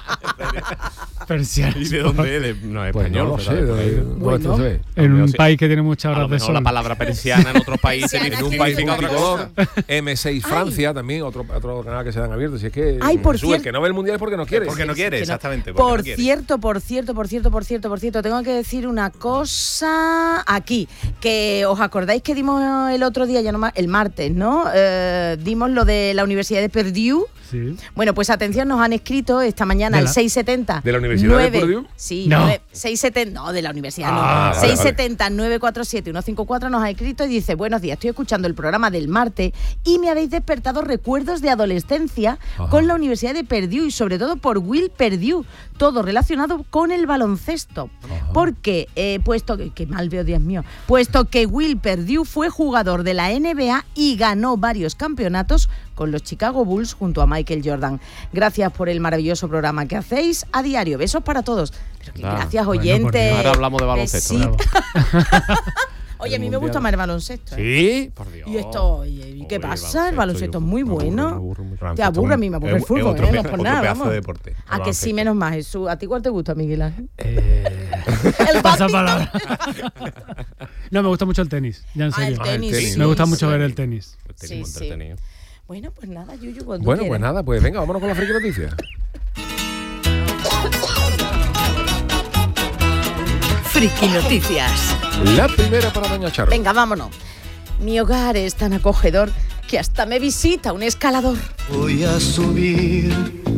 Speaker 3: Persiana.
Speaker 4: ¿Y de dónde? De- no es
Speaker 1: Pues
Speaker 4: español.
Speaker 1: no lo sé.
Speaker 4: ¿verdad?
Speaker 1: de-
Speaker 2: Bueno.
Speaker 1: esto se ve.
Speaker 3: En un
Speaker 4: Sí.
Speaker 3: país que tiene muchas
Speaker 4: A lo
Speaker 3: horas de
Speaker 4: mejor
Speaker 3: sol.
Speaker 4: la palabra persiana en otros países
Speaker 2: Persiana
Speaker 1: En un
Speaker 2: sí,
Speaker 1: país
Speaker 2: sí,
Speaker 4: significa
Speaker 2: sí.
Speaker 4: otra cosa.
Speaker 1: M seis Francia también, otro, otro canal que se dan abiertos. Si es que
Speaker 2: Ay, por
Speaker 1: Jesús, el
Speaker 2: cierto-
Speaker 1: que no ve el mundial es porque no quiere.
Speaker 5: Porque no quiere,
Speaker 2: Que no.
Speaker 5: exactamente. porque
Speaker 2: Por
Speaker 5: no quiere.
Speaker 2: cierto, por cierto, por cierto, por cierto, por cierto, tengo que decir una cosa aquí, que os acordáis que dimos el otro día, ya no ma- el martes, ¿no? Eh, dimos lo de la Universidad de Purdue.
Speaker 3: Sí.
Speaker 2: Bueno, pues atención, nos han escrito esta mañana
Speaker 3: ¿De
Speaker 2: al
Speaker 3: la-
Speaker 2: seiscientos setenta.
Speaker 1: ¿De la Universidad de
Speaker 2: nueve-
Speaker 1: Purdue?
Speaker 2: Sí,
Speaker 3: No.
Speaker 2: nueve- seiscientos setenta, no, de la universidad,
Speaker 1: Ah,
Speaker 2: no.
Speaker 1: vale, vale.
Speaker 2: seiscientos setenta, nueve cuatro siete, uno cinco cuatro nos ha escrito y dice: buenos días, estoy escuchando el programa del martes y me habéis despertado recuerdos de adolescencia
Speaker 1: Ajá.
Speaker 2: con la Universidad de Purdue y sobre todo por Will Purdue, todo relacionado con el baloncesto. Porque, eh, puesto que, que mal veo, Dios mío, puesto que Will Purdue fue jugador de la N B A y ganó varios campeonatos con los Chicago Bulls junto a Michael Jordan. Gracias por el maravilloso programa que hacéis a diario. Besos para todos. Pero que
Speaker 4: Ah,
Speaker 2: gracias,
Speaker 3: bueno,
Speaker 2: oyentes.
Speaker 3: por Dios.
Speaker 4: Ahora hablamos de baloncesto.
Speaker 2: Besitos.
Speaker 3: Bravo.
Speaker 2: Oye, a mí me
Speaker 4: Mundial.
Speaker 2: gusta más el baloncesto. ¿eh?
Speaker 4: Sí, por Dios.
Speaker 2: Y esto, oye, ¿y qué
Speaker 4: Oye,
Speaker 2: pasa? El baloncesto es muy
Speaker 4: me aburre,
Speaker 2: bueno.
Speaker 4: me aburre mucho.
Speaker 2: Te aburre, a mí me aburre el
Speaker 5: Es- es
Speaker 2: fútbol,
Speaker 5: otro
Speaker 2: ¿eh?
Speaker 5: pe-
Speaker 2: No por
Speaker 5: otro
Speaker 2: nada,
Speaker 5: pedazo
Speaker 2: vamos.
Speaker 5: de deporte, el
Speaker 2: A que sí,
Speaker 5: baloncesto.
Speaker 2: menos más, Jesús. ¿A ti cuál te gusta, Miguel Ángel?
Speaker 3: Eh,
Speaker 2: El
Speaker 3: pasa
Speaker 2: badminton.
Speaker 3: palabra. No, me gusta mucho el tenis, ya en
Speaker 2: Ah, el
Speaker 3: serio.
Speaker 2: tenis,
Speaker 1: tenis.
Speaker 2: sí,
Speaker 3: Me gusta mucho
Speaker 2: sí.
Speaker 3: ver el tenis.
Speaker 4: Este
Speaker 2: Sí,
Speaker 4: tipo
Speaker 2: sí.
Speaker 4: entretenido.
Speaker 2: Bueno, pues nada, Yuyu, cuando
Speaker 1: Bueno,
Speaker 2: quieras.
Speaker 1: pues nada, pues venga, vámonos con la friki noticia.
Speaker 6: Friki Noticias.
Speaker 1: La primera para Doña Charo.
Speaker 2: Venga, vámonos. Mi hogar es tan acogedor que hasta me visita un escalador.
Speaker 7: Voy a subir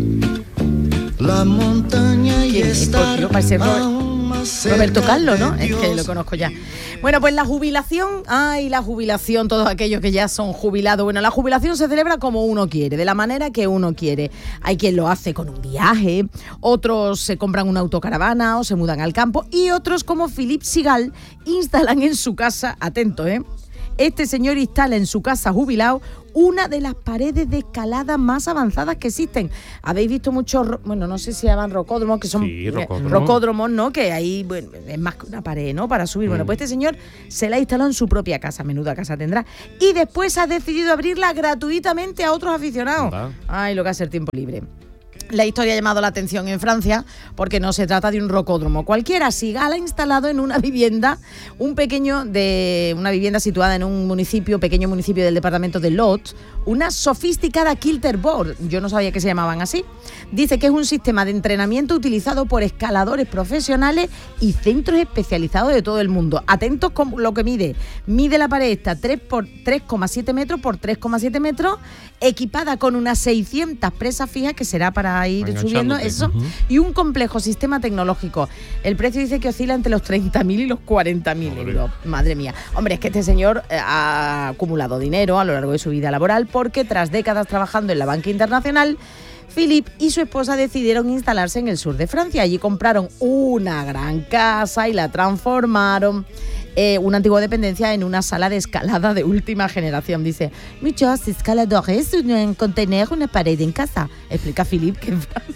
Speaker 7: la montaña y
Speaker 2: ¿Quién es?
Speaker 7: estar
Speaker 2: Por Dios, parece Robert-
Speaker 7: aún más cerca
Speaker 2: Roberto Carlos,
Speaker 7: de
Speaker 2: ¿no? Es que
Speaker 7: Dios.
Speaker 2: lo conozco ya. Bueno, pues la jubilación, ay, la jubilación, todos aquellos que ya son jubilados. Bueno, la jubilación se celebra como uno quiere, de la manera que uno quiere. Hay quien lo hace con un viaje, otros se compran una autocaravana o se mudan al campo y otros, como Philippe Sigal, instalan en su casa, atento, ¿eh? Este señor instala en su casa jubilado una de las paredes de escalada más avanzadas que existen. Habéis visto muchos, ro- bueno, no sé si llaman rocódromos, que son
Speaker 4: Sí,
Speaker 2: eh,
Speaker 4: rocódromos.
Speaker 2: rocódromos, ¿no? Que ahí bueno, es más que una pared, ¿no? Para subir. Bueno, pues este señor se la ha instalado en su propia casa, menuda casa tendrá, y después ha decidido abrirla gratuitamente a otros aficionados.
Speaker 4: Anda.
Speaker 2: Ay, lo que hace el tiempo libre. La historia ha llamado la atención en Francia porque no se trata de un rocódromo cualquiera. Sigal ha instalado en una vivienda, un pequeño de una vivienda situada en un municipio, pequeño municipio del departamento de Lot, una sofisticada kilterboard. Yo no sabía que se llamaban así. Dice que es un sistema de entrenamiento utilizado por escaladores profesionales y centros especializados de todo el mundo. Atentos con lo que mide. Mide la pared esta tres por tres coma siete metros por tres coma siete metros, equipada con unas seiscientas presas fijas que será para ir subiendo
Speaker 4: Enganchándote.
Speaker 2: eso, y un complejo sistema tecnológico. El precio dice que oscila entre los treinta mil y los cuarenta mil euros. Madre mía. Hombre, es que este señor eh, ha acumulado dinero a lo largo de su vida laboral porque tras décadas trabajando en la banca internacional, Philippe y su esposa decidieron instalarse en el sur de Francia. Allí compraron una gran casa y la transformaron, eh, una antigua dependencia, en una sala de escalada de última generación. Dice, muchos escaladores suelen contener una pared en casa, explica Philippe, que en Francia.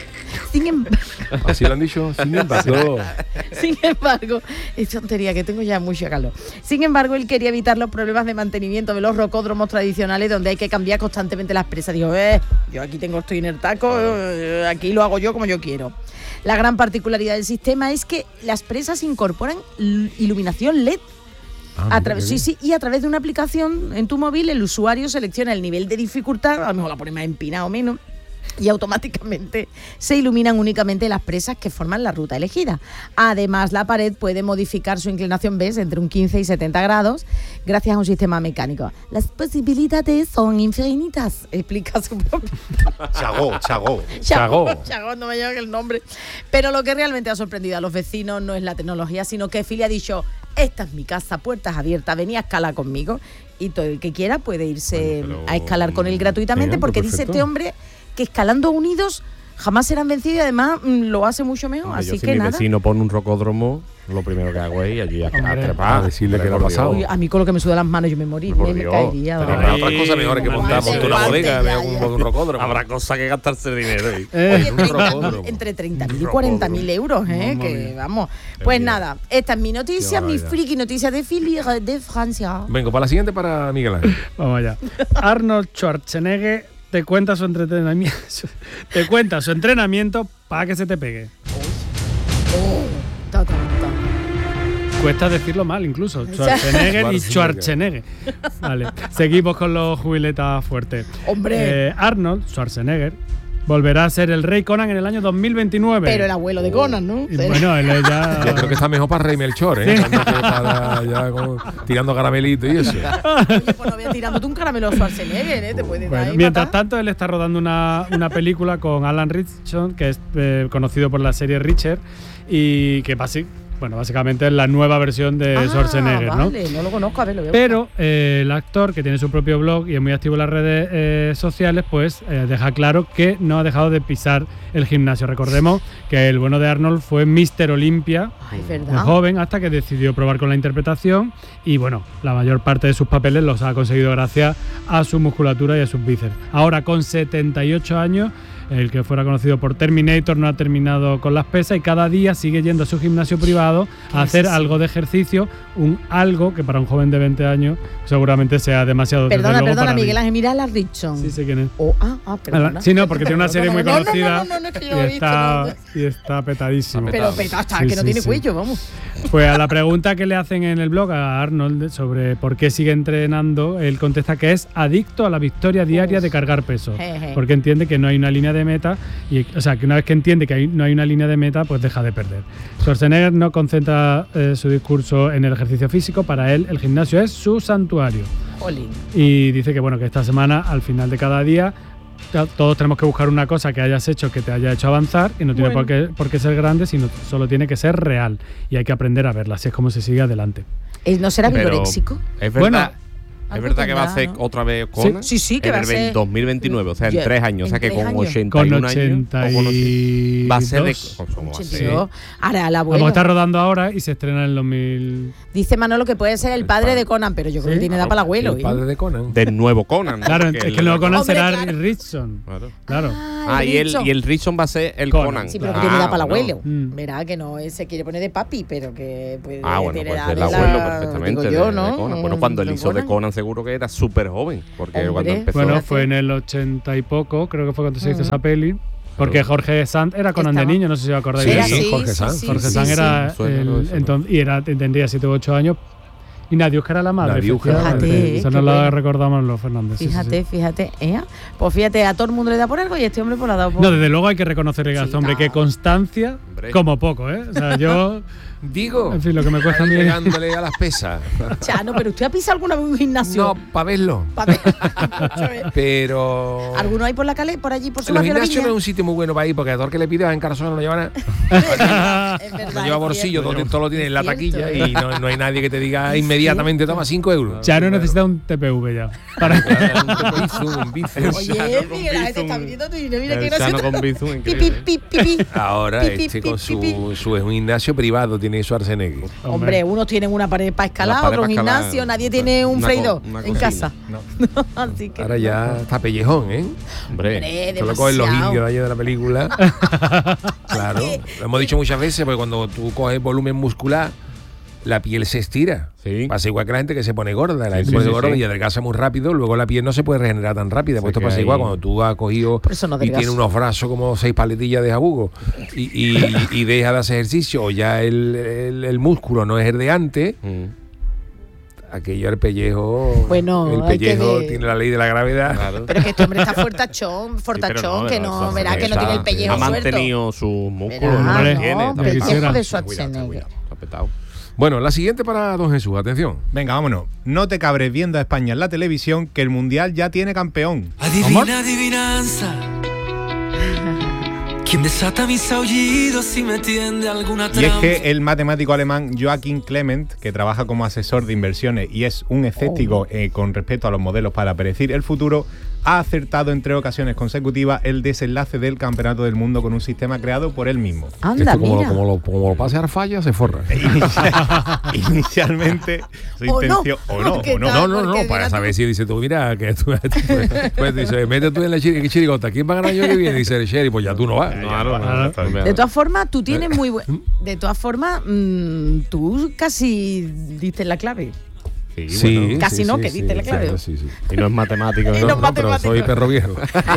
Speaker 2: Sin embargo,
Speaker 1: Así lo han dicho. Sin embargo,
Speaker 2: sin embargo, es tontería, que tengo ya mucho calor. Sin embargo, él quería evitar los problemas de mantenimiento de los rocódromos tradicionales donde hay que cambiar constantemente las presas. Digo, eh, yo aquí tengo, estoy en el taco, eh, aquí lo hago yo como yo quiero. La gran particularidad del sistema es que las presas incorporan l- iluminación L E D.
Speaker 1: Ah,
Speaker 2: A
Speaker 1: mira,
Speaker 2: través,
Speaker 1: qué
Speaker 2: sí,
Speaker 1: bien.
Speaker 2: sí, y a través de una aplicación en tu móvil, el usuario selecciona el nivel de dificultad, a lo mejor la pone más empinada o menos, y automáticamente se iluminan únicamente las presas que forman la ruta elegida. Además, la pared puede modificar su inclinación, ¿ves?, entre un quince y setenta grados gracias a un sistema mecánico. Las posibilidades son infinitas, explica su propio...
Speaker 5: Chagó, chagó.
Speaker 2: Chagó. Chagó, no me llega el nombre. Pero lo que realmente ha sorprendido a los vecinos no es la tecnología, sino que Fili ha dicho, esta es mi casa, puertas abiertas, venía a escalar conmigo. Y todo el que quiera puede irse bueno, a escalar con él gratuitamente,
Speaker 1: bien,
Speaker 2: porque
Speaker 1: perfecto.
Speaker 2: Dice este hombre que escalando unidos jamás serán vencidos y además mmm, lo hace mucho mejor.
Speaker 4: Hombre,
Speaker 2: así
Speaker 4: yo, si
Speaker 2: que
Speaker 4: mi
Speaker 2: nada.
Speaker 4: vecino pone un rocódromo, lo primero que hago es ir allí a, a trepar.
Speaker 1: A decirle que lo ha pasado.
Speaker 2: Uy, a mí con lo que me suda las manos yo me morí,
Speaker 4: Por
Speaker 2: me, me
Speaker 4: Dios.
Speaker 2: caería.
Speaker 1: Pero
Speaker 2: ¿verdad?
Speaker 1: habrá otras cosas mejores que montar, montar una bodega, me hago un, un rocódromo.
Speaker 4: Habrá cosas que gastarse dinero. ¿eh?
Speaker 2: Oye,
Speaker 1: un
Speaker 2: treinta mil,
Speaker 1: rocódromo.
Speaker 2: entre treinta mil y
Speaker 1: Un
Speaker 2: cuarenta mil
Speaker 1: rocódromo.
Speaker 2: euros, ¿eh?
Speaker 3: Mamma
Speaker 2: Que
Speaker 3: mía.
Speaker 2: vamos. Pues
Speaker 1: Qué
Speaker 2: nada, esta es mi noticia,
Speaker 1: Qué
Speaker 2: mi
Speaker 1: barbaridad.
Speaker 2: friki noticia de Philly de Francia.
Speaker 1: Vengo para la siguiente para Miguel Ángel.
Speaker 3: Vamos allá. Arnold Schwarzenegger te cuenta su entrenamiento, te cuenta su entrenamiento para que se te pegue.
Speaker 2: Ta, ta, ta.
Speaker 3: Cuesta decirlo mal incluso. Schwarzenegger y Schwarzenegger. Vale. Seguimos con los jubiletas fuertes.
Speaker 2: Hombre.
Speaker 3: Eh, Arnold Schwarzenegger volverá a ser el rey Conan en el año dos mil veintinueve.
Speaker 2: Pero el abuelo de Conan, ¿no?
Speaker 3: Y bueno, él es ya...
Speaker 1: Yo creo que está mejor para Rey Melchor, ¿eh?
Speaker 3: Sí.
Speaker 1: Cuando te para ya como tirando caramelito y eso.
Speaker 2: Oye, pues no voy a tirándote un caramelo a Schwarzenegger, ¿eh? Te puede dar
Speaker 3: Bueno,
Speaker 2: ahí
Speaker 3: mientras
Speaker 2: matar.
Speaker 3: tanto, él está rodando una, una película con Alan Ritchson, que es eh, conocido por la serie Richard, y que basi- bueno, básicamente es la nueva versión de
Speaker 2: Ah,
Speaker 3: Schwarzenegger, ¿no?
Speaker 2: vale, no lo conozco, a ver, lo veo.
Speaker 3: Pero eh, el actor, que tiene su propio blog y es muy activo en las redes eh, sociales, pues eh, deja claro que no ha dejado de pisar el gimnasio. Recordemos que el bueno de Arnold fue míster Olympia,
Speaker 2: Ay, es
Speaker 3: de
Speaker 2: verdad.
Speaker 3: joven, hasta que decidió probar con la interpretación y bueno, la mayor parte de sus papeles los ha conseguido gracias a su musculatura y a sus bíceps. Ahora con setenta y ocho años, el que fuera conocido por Terminator no ha terminado con las pesas y cada día sigue yendo a su gimnasio privado a hacer algo de ejercicio, un algo que para un joven de veinte años seguramente sea demasiado. desde
Speaker 2: Perdona,
Speaker 3: luego,
Speaker 2: perdona,
Speaker 3: para mí.
Speaker 2: Miguel Ángel, mira a la Richson.
Speaker 3: Sí, sé quién es.
Speaker 2: Oh, ah, ah, perdona.
Speaker 3: Sí, no, porque tiene una serie muy
Speaker 2: No, no, no,
Speaker 3: conocida
Speaker 2: no, no, no, es que yo
Speaker 3: y,
Speaker 2: lo he visto,
Speaker 3: está,
Speaker 2: no.
Speaker 3: y está petadísimo.
Speaker 2: Pero peta, está,
Speaker 3: Sí,
Speaker 2: que no
Speaker 3: sí,
Speaker 2: tiene
Speaker 3: sí.
Speaker 2: cuello, vamos.
Speaker 3: Pues a la pregunta que le hacen en el blog a Arnold sobre por qué sigue entrenando, él contesta que es adicto a la victoria diaria de cargar peso,
Speaker 2: Jeje.
Speaker 3: porque entiende que no hay una línea de meta, y, o sea, que una vez que entiende que hay- no hay una línea de meta, pues deja de perder. Schwarzenegger no concentra eh, su discurso en el ejercicio físico, para él el gimnasio es su santuario.
Speaker 2: Jolín.
Speaker 3: Y dice que bueno, que esta semana, al final de cada día, ya todos tenemos que buscar una cosa que hayas hecho que te haya hecho avanzar y no tiene
Speaker 2: Bueno.
Speaker 3: por, qué, por qué ser grande, sino solo tiene que ser real y hay que aprender a verla, así es como se sigue adelante.
Speaker 2: Eh, ¿No será
Speaker 4: Pero
Speaker 2: vigoréxico?
Speaker 4: Es
Speaker 3: Bueno,
Speaker 4: verdad. Es
Speaker 2: algo
Speaker 4: verdad que va a
Speaker 2: tendrá,
Speaker 4: ser
Speaker 2: ¿no?
Speaker 4: otra vez Conan.
Speaker 2: Sí, sí, que
Speaker 4: en
Speaker 2: va a
Speaker 4: el
Speaker 2: ser-
Speaker 4: dos mil veintinueve, o sea, en
Speaker 2: Ya,
Speaker 4: tres años. O sea,
Speaker 2: en
Speaker 4: que
Speaker 2: tres
Speaker 4: con
Speaker 2: años.
Speaker 4: ochenta y
Speaker 3: Con
Speaker 4: un años.
Speaker 3: ochenta
Speaker 4: o con ochenta
Speaker 3: y
Speaker 4: va a ser de.
Speaker 3: dos.
Speaker 4: ¿Cómo va a ser?
Speaker 2: ochenta y dos. Ahora, el
Speaker 3: Vamos
Speaker 2: abuelo.
Speaker 3: a estar rodando ahora y se estrena en el dos mil.
Speaker 2: Dice Manolo que puede ser el
Speaker 4: El
Speaker 2: padre
Speaker 4: padre.
Speaker 2: de Conan, pero yo creo
Speaker 3: Sí.
Speaker 2: que tiene edad para el abuelo.
Speaker 1: El
Speaker 2: ¿eh?
Speaker 1: padre de Conan.
Speaker 4: Del nuevo Conan. ¿no?
Speaker 3: Claro,
Speaker 4: Porque
Speaker 3: es
Speaker 4: el-
Speaker 3: que el nuevo Conan
Speaker 2: Hombre,
Speaker 3: será
Speaker 2: claro.
Speaker 3: Richson.
Speaker 4: Claro.
Speaker 3: Claro.
Speaker 4: Ah, y el,
Speaker 2: Richson.
Speaker 4: y el Richson va a ser el
Speaker 3: Conan.
Speaker 4: Conan.
Speaker 2: Sí, pero que
Speaker 4: Ah,
Speaker 2: tiene edad para el
Speaker 4: bueno.
Speaker 2: abuelo.
Speaker 3: Mm.
Speaker 2: Verá que no se quiere poner de papi, pero que puede
Speaker 4: Ah, bueno,
Speaker 2: tener
Speaker 4: pues
Speaker 2: edad
Speaker 4: el
Speaker 2: de
Speaker 4: abuelo
Speaker 2: la-
Speaker 4: perfectamente.
Speaker 2: digo yo,
Speaker 4: de-
Speaker 2: ¿no?
Speaker 4: de Conan. Bueno, cuando él
Speaker 2: De
Speaker 4: hizo de
Speaker 2: Conan.
Speaker 4: Conan seguro que era súper joven. Porque
Speaker 2: Hombre.
Speaker 4: cuando empezó.
Speaker 3: Bueno,
Speaker 2: Fíjate.
Speaker 3: fue en el ochenta y poco, creo que fue cuando se hizo
Speaker 2: Ujú.
Speaker 3: esa peli. Porque Jorge Sanz era Conan de
Speaker 2: Estaba-
Speaker 3: niño, no sé si os acordáis
Speaker 1: Sí,
Speaker 3: de
Speaker 2: Era
Speaker 3: eso.
Speaker 1: sí,
Speaker 2: así,
Speaker 1: Jorge
Speaker 2: sí,
Speaker 1: Sanz.
Speaker 2: sí,
Speaker 3: Jorge
Speaker 2: sí,
Speaker 3: Sanz
Speaker 2: sí.
Speaker 3: era
Speaker 4: Me suena
Speaker 3: el-
Speaker 4: todo eso, ¿no?
Speaker 3: entonces, y era, tendría siete u ocho años. Y Nadiuska era la madre.
Speaker 1: Nadiuska,
Speaker 3: efectivamente.
Speaker 2: Fíjate,
Speaker 3: Eso
Speaker 2: qué
Speaker 3: nos lo
Speaker 2: bueno.
Speaker 3: recordamos los Fernández. sí, sí,
Speaker 2: Fíjate,
Speaker 3: sí.
Speaker 2: fíjate. ¿eh? Pues fíjate, a todo el mundo le da por algo y este hombre pues le ha dado por...
Speaker 3: No, desde luego hay que reconocerle a
Speaker 2: Sí,
Speaker 3: este hombre que
Speaker 2: claro.
Speaker 3: constancia,
Speaker 4: Hombre.
Speaker 3: como poco, ¿eh? O sea, yo,
Speaker 1: Digo,
Speaker 3: en fin, lo que me cuesta a mí.
Speaker 1: pegándole a las pesas.
Speaker 2: Chano, pero ¿usted ha pisado alguna vez un gimnasio?
Speaker 1: No, para verlo.
Speaker 2: Pa' ver. Escúchame.
Speaker 1: Pero.
Speaker 2: ¿Alguno hay por la calle, por allí, por su
Speaker 1: Los
Speaker 2: barrio, la
Speaker 1: gimnasios no es
Speaker 2: Viña?
Speaker 1: un sitio muy bueno para ir porque a todo el que le pides en Carzón no lo llevan a.
Speaker 2: Es verdad,
Speaker 1: No lleva
Speaker 2: es
Speaker 1: bolsillo,
Speaker 2: cierto.
Speaker 1: todo, todo lo tiene en la
Speaker 2: Es
Speaker 1: taquilla
Speaker 2: cierto.
Speaker 1: y no, no hay nadie que te diga inmediatamente toma cinco euros.
Speaker 3: Ya no necesita un T P V ya. Para...
Speaker 1: Claro, un bizum, un bizum.
Speaker 2: Oye,
Speaker 4: Chano con
Speaker 2: Miguel, este
Speaker 4: Bizum.
Speaker 2: está viniendo tu dinero, mira
Speaker 4: El
Speaker 2: qué
Speaker 4: Chano
Speaker 2: gracioso.
Speaker 4: con Bizum,
Speaker 2: Pi,
Speaker 4: increíble.
Speaker 2: pi, pi, pi, pi.
Speaker 1: Ahora
Speaker 2: Pi, pi,
Speaker 1: este
Speaker 2: pi,
Speaker 1: con
Speaker 2: pi, pi.
Speaker 1: su, su es un gimnasio privado tiene Schwarzenegger.
Speaker 2: Hombre, unos tienen una pared para escalar,
Speaker 4: Una pared
Speaker 2: otro un
Speaker 4: para escalar,
Speaker 2: gimnasio, nadie
Speaker 4: una-
Speaker 2: tiene un
Speaker 4: una
Speaker 2: freidor
Speaker 4: co- una
Speaker 2: en
Speaker 4: cocina.
Speaker 2: casa. Así que
Speaker 1: Ahora ya está pellejón, ¿eh?
Speaker 4: Hombre.
Speaker 2: Hombre,
Speaker 1: Solo cogen los
Speaker 2: demasiado.
Speaker 1: indios de allá de la película. Claro, lo hemos dicho muchas veces, porque cuando tú coges volumen muscular, la piel se estira.
Speaker 4: Sí.
Speaker 1: Pasa igual que la gente que se pone gorda. La gente
Speaker 4: sí,
Speaker 1: se pone
Speaker 4: sí,
Speaker 1: gorda
Speaker 4: sí.
Speaker 1: y adelgaza muy rápido, luego la piel no se puede regenerar tan rápida. Pues
Speaker 4: Se
Speaker 1: esto
Speaker 4: queda
Speaker 1: pasa
Speaker 4: ahí.
Speaker 1: igual cuando tú has cogido
Speaker 2: Por eso no
Speaker 1: y
Speaker 2: adelgaza.
Speaker 1: tienes unos brazos como seis paletillas de jabugo y, y, y deja de hacer ejercicio o ya el, el, el músculo no es el de antes.
Speaker 4: Mm.
Speaker 1: aquello el pellejo.
Speaker 2: Bueno,
Speaker 1: el
Speaker 2: hay que
Speaker 1: pellejo
Speaker 2: ver.
Speaker 1: tiene la ley de la gravedad.
Speaker 4: Claro.
Speaker 2: Pero es que este hombre está fuertachón, fortachón,
Speaker 4: no,
Speaker 2: que
Speaker 4: pero
Speaker 2: no,
Speaker 4: eso
Speaker 2: verá
Speaker 4: sí,
Speaker 2: que no tiene el
Speaker 1: está-
Speaker 2: pellejo
Speaker 4: Ha
Speaker 2: suelto.
Speaker 4: mantenido sus músculos,
Speaker 2: Verá,
Speaker 4: no
Speaker 3: hombre,
Speaker 4: los tiene.
Speaker 2: no,
Speaker 4: está
Speaker 2: pellejo
Speaker 3: quisiera.
Speaker 2: de
Speaker 4: Está cuidado, está
Speaker 2: Schwarzenegger.
Speaker 4: cuidado, está petado.
Speaker 1: Bueno, la siguiente para don Jesús, atención.
Speaker 5: Venga, vámonos. No te cabres viendo a España en la televisión, que el Mundial ya tiene campeón.
Speaker 8: Adivina, adivinanza. ¿Quién desata mis aullidos y me tiende alguna
Speaker 5: Y es
Speaker 8: trampa?
Speaker 5: que el matemático alemán Joachim Clement, que trabaja como asesor de inversiones y es un escéptico eh, con respecto a los modelos para predecir el futuro, ha acertado en tres ocasiones consecutivas el desenlace del Campeonato del Mundo con un sistema creado por él mismo.
Speaker 2: Anda,
Speaker 1: Esto como,
Speaker 2: mira.
Speaker 1: como, lo, como lo pase a falla, se forra.
Speaker 5: Inicialmente, su
Speaker 2: O no,
Speaker 5: intención. O no,
Speaker 2: porque
Speaker 5: o no.
Speaker 2: tal-
Speaker 1: No, no, no,
Speaker 2: porque
Speaker 1: para
Speaker 2: mira
Speaker 1: saber
Speaker 2: tú-
Speaker 1: si dice tú, mira, que tú, pues, pues dice, mete tú en la chiri- chirigota, ¿quién va a ganar el año que viene? Dice el sheriff, pues ya tú no vas.
Speaker 4: Claro,
Speaker 3: Claro.
Speaker 4: claro.
Speaker 2: De todas formas, tú tienes muy buen. De todas formas, mm, tú casi diste la clave.
Speaker 4: Sí,
Speaker 1: Sí,
Speaker 4: bueno.
Speaker 2: Casi
Speaker 1: sí,
Speaker 2: no,
Speaker 1: sí,
Speaker 2: que
Speaker 1: sí,
Speaker 2: diste la
Speaker 1: sí,
Speaker 2: clave.
Speaker 1: sí, sí.
Speaker 4: Y no es matemático.
Speaker 2: Y
Speaker 4: ¿no?
Speaker 2: no-
Speaker 1: No, no, pero
Speaker 2: matemático.
Speaker 1: soy perro viejo.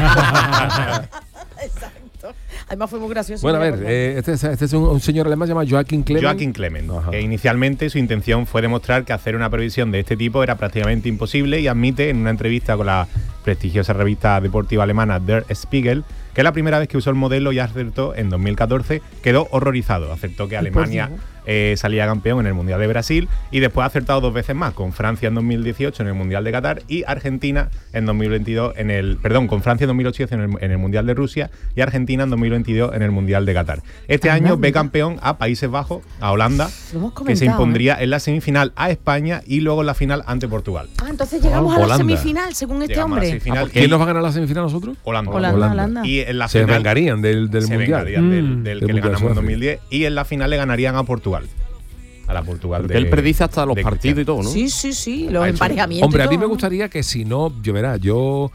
Speaker 2: Además, fue muy gracioso.
Speaker 1: Bueno, a ver, eh, este, es- este es un, un señor alemán llamado Joachim Clement.
Speaker 5: Joachim Clement,
Speaker 1: Ajá.
Speaker 5: que inicialmente su intención fue demostrar que hacer una previsión de este tipo era prácticamente imposible y admite en una entrevista con la prestigiosa revista deportiva alemana Der Spiegel que la primera vez que usó el modelo y acertó en dos mil catorce, quedó horrorizado. Acertó que Alemania eh, salía campeón en el Mundial de Brasil y después ha acertado dos veces más, con Francia en dos mil dieciocho en el Mundial de Qatar y Argentina en dos mil veintidós en el, perdón, con Francia en dos mil ocho en el, en el Mundial de Rusia y Argentina en dos mil veintidós en el Mundial de Qatar. Este
Speaker 2: Anda,
Speaker 5: año ve
Speaker 2: mira.
Speaker 5: campeón a Países Bajos, a Holanda,
Speaker 2: Lo hemos
Speaker 5: que
Speaker 2: comentado,
Speaker 5: se impondría
Speaker 2: ¿eh?
Speaker 5: en la semifinal a España y luego en la final ante Portugal.
Speaker 2: Ah, entonces llegamos a la
Speaker 1: Holanda.
Speaker 2: semifinal, según este
Speaker 5: Llegamos a la
Speaker 2: hombre.
Speaker 5: semifinal.
Speaker 1: ¿Quién
Speaker 5: Y-
Speaker 1: nos va a ganar la semifinal a nosotros?
Speaker 5: Holanda.
Speaker 2: Holanda, Holanda.
Speaker 5: Y en la
Speaker 1: Se
Speaker 5: final
Speaker 1: vengarían del, del
Speaker 5: se
Speaker 1: mundial.
Speaker 5: vengarían del,
Speaker 3: Mm.
Speaker 5: del
Speaker 1: Del
Speaker 5: que le
Speaker 1: Mundial
Speaker 5: ganamos en
Speaker 1: Sudáfrica.
Speaker 5: dos mil diez y en la final le ganarían a Portugal. A la Portugal
Speaker 4: Porque
Speaker 5: de
Speaker 4: él predice hasta los
Speaker 5: de
Speaker 4: partidos y
Speaker 5: Cristiano.
Speaker 4: todo, ¿no?
Speaker 2: Sí, sí, sí, los
Speaker 5: Ha hecho-
Speaker 2: emparejamientos.
Speaker 1: Hombre, a
Speaker 2: y
Speaker 1: mí me
Speaker 2: todo.
Speaker 1: gustaría que si no, yo verá, yo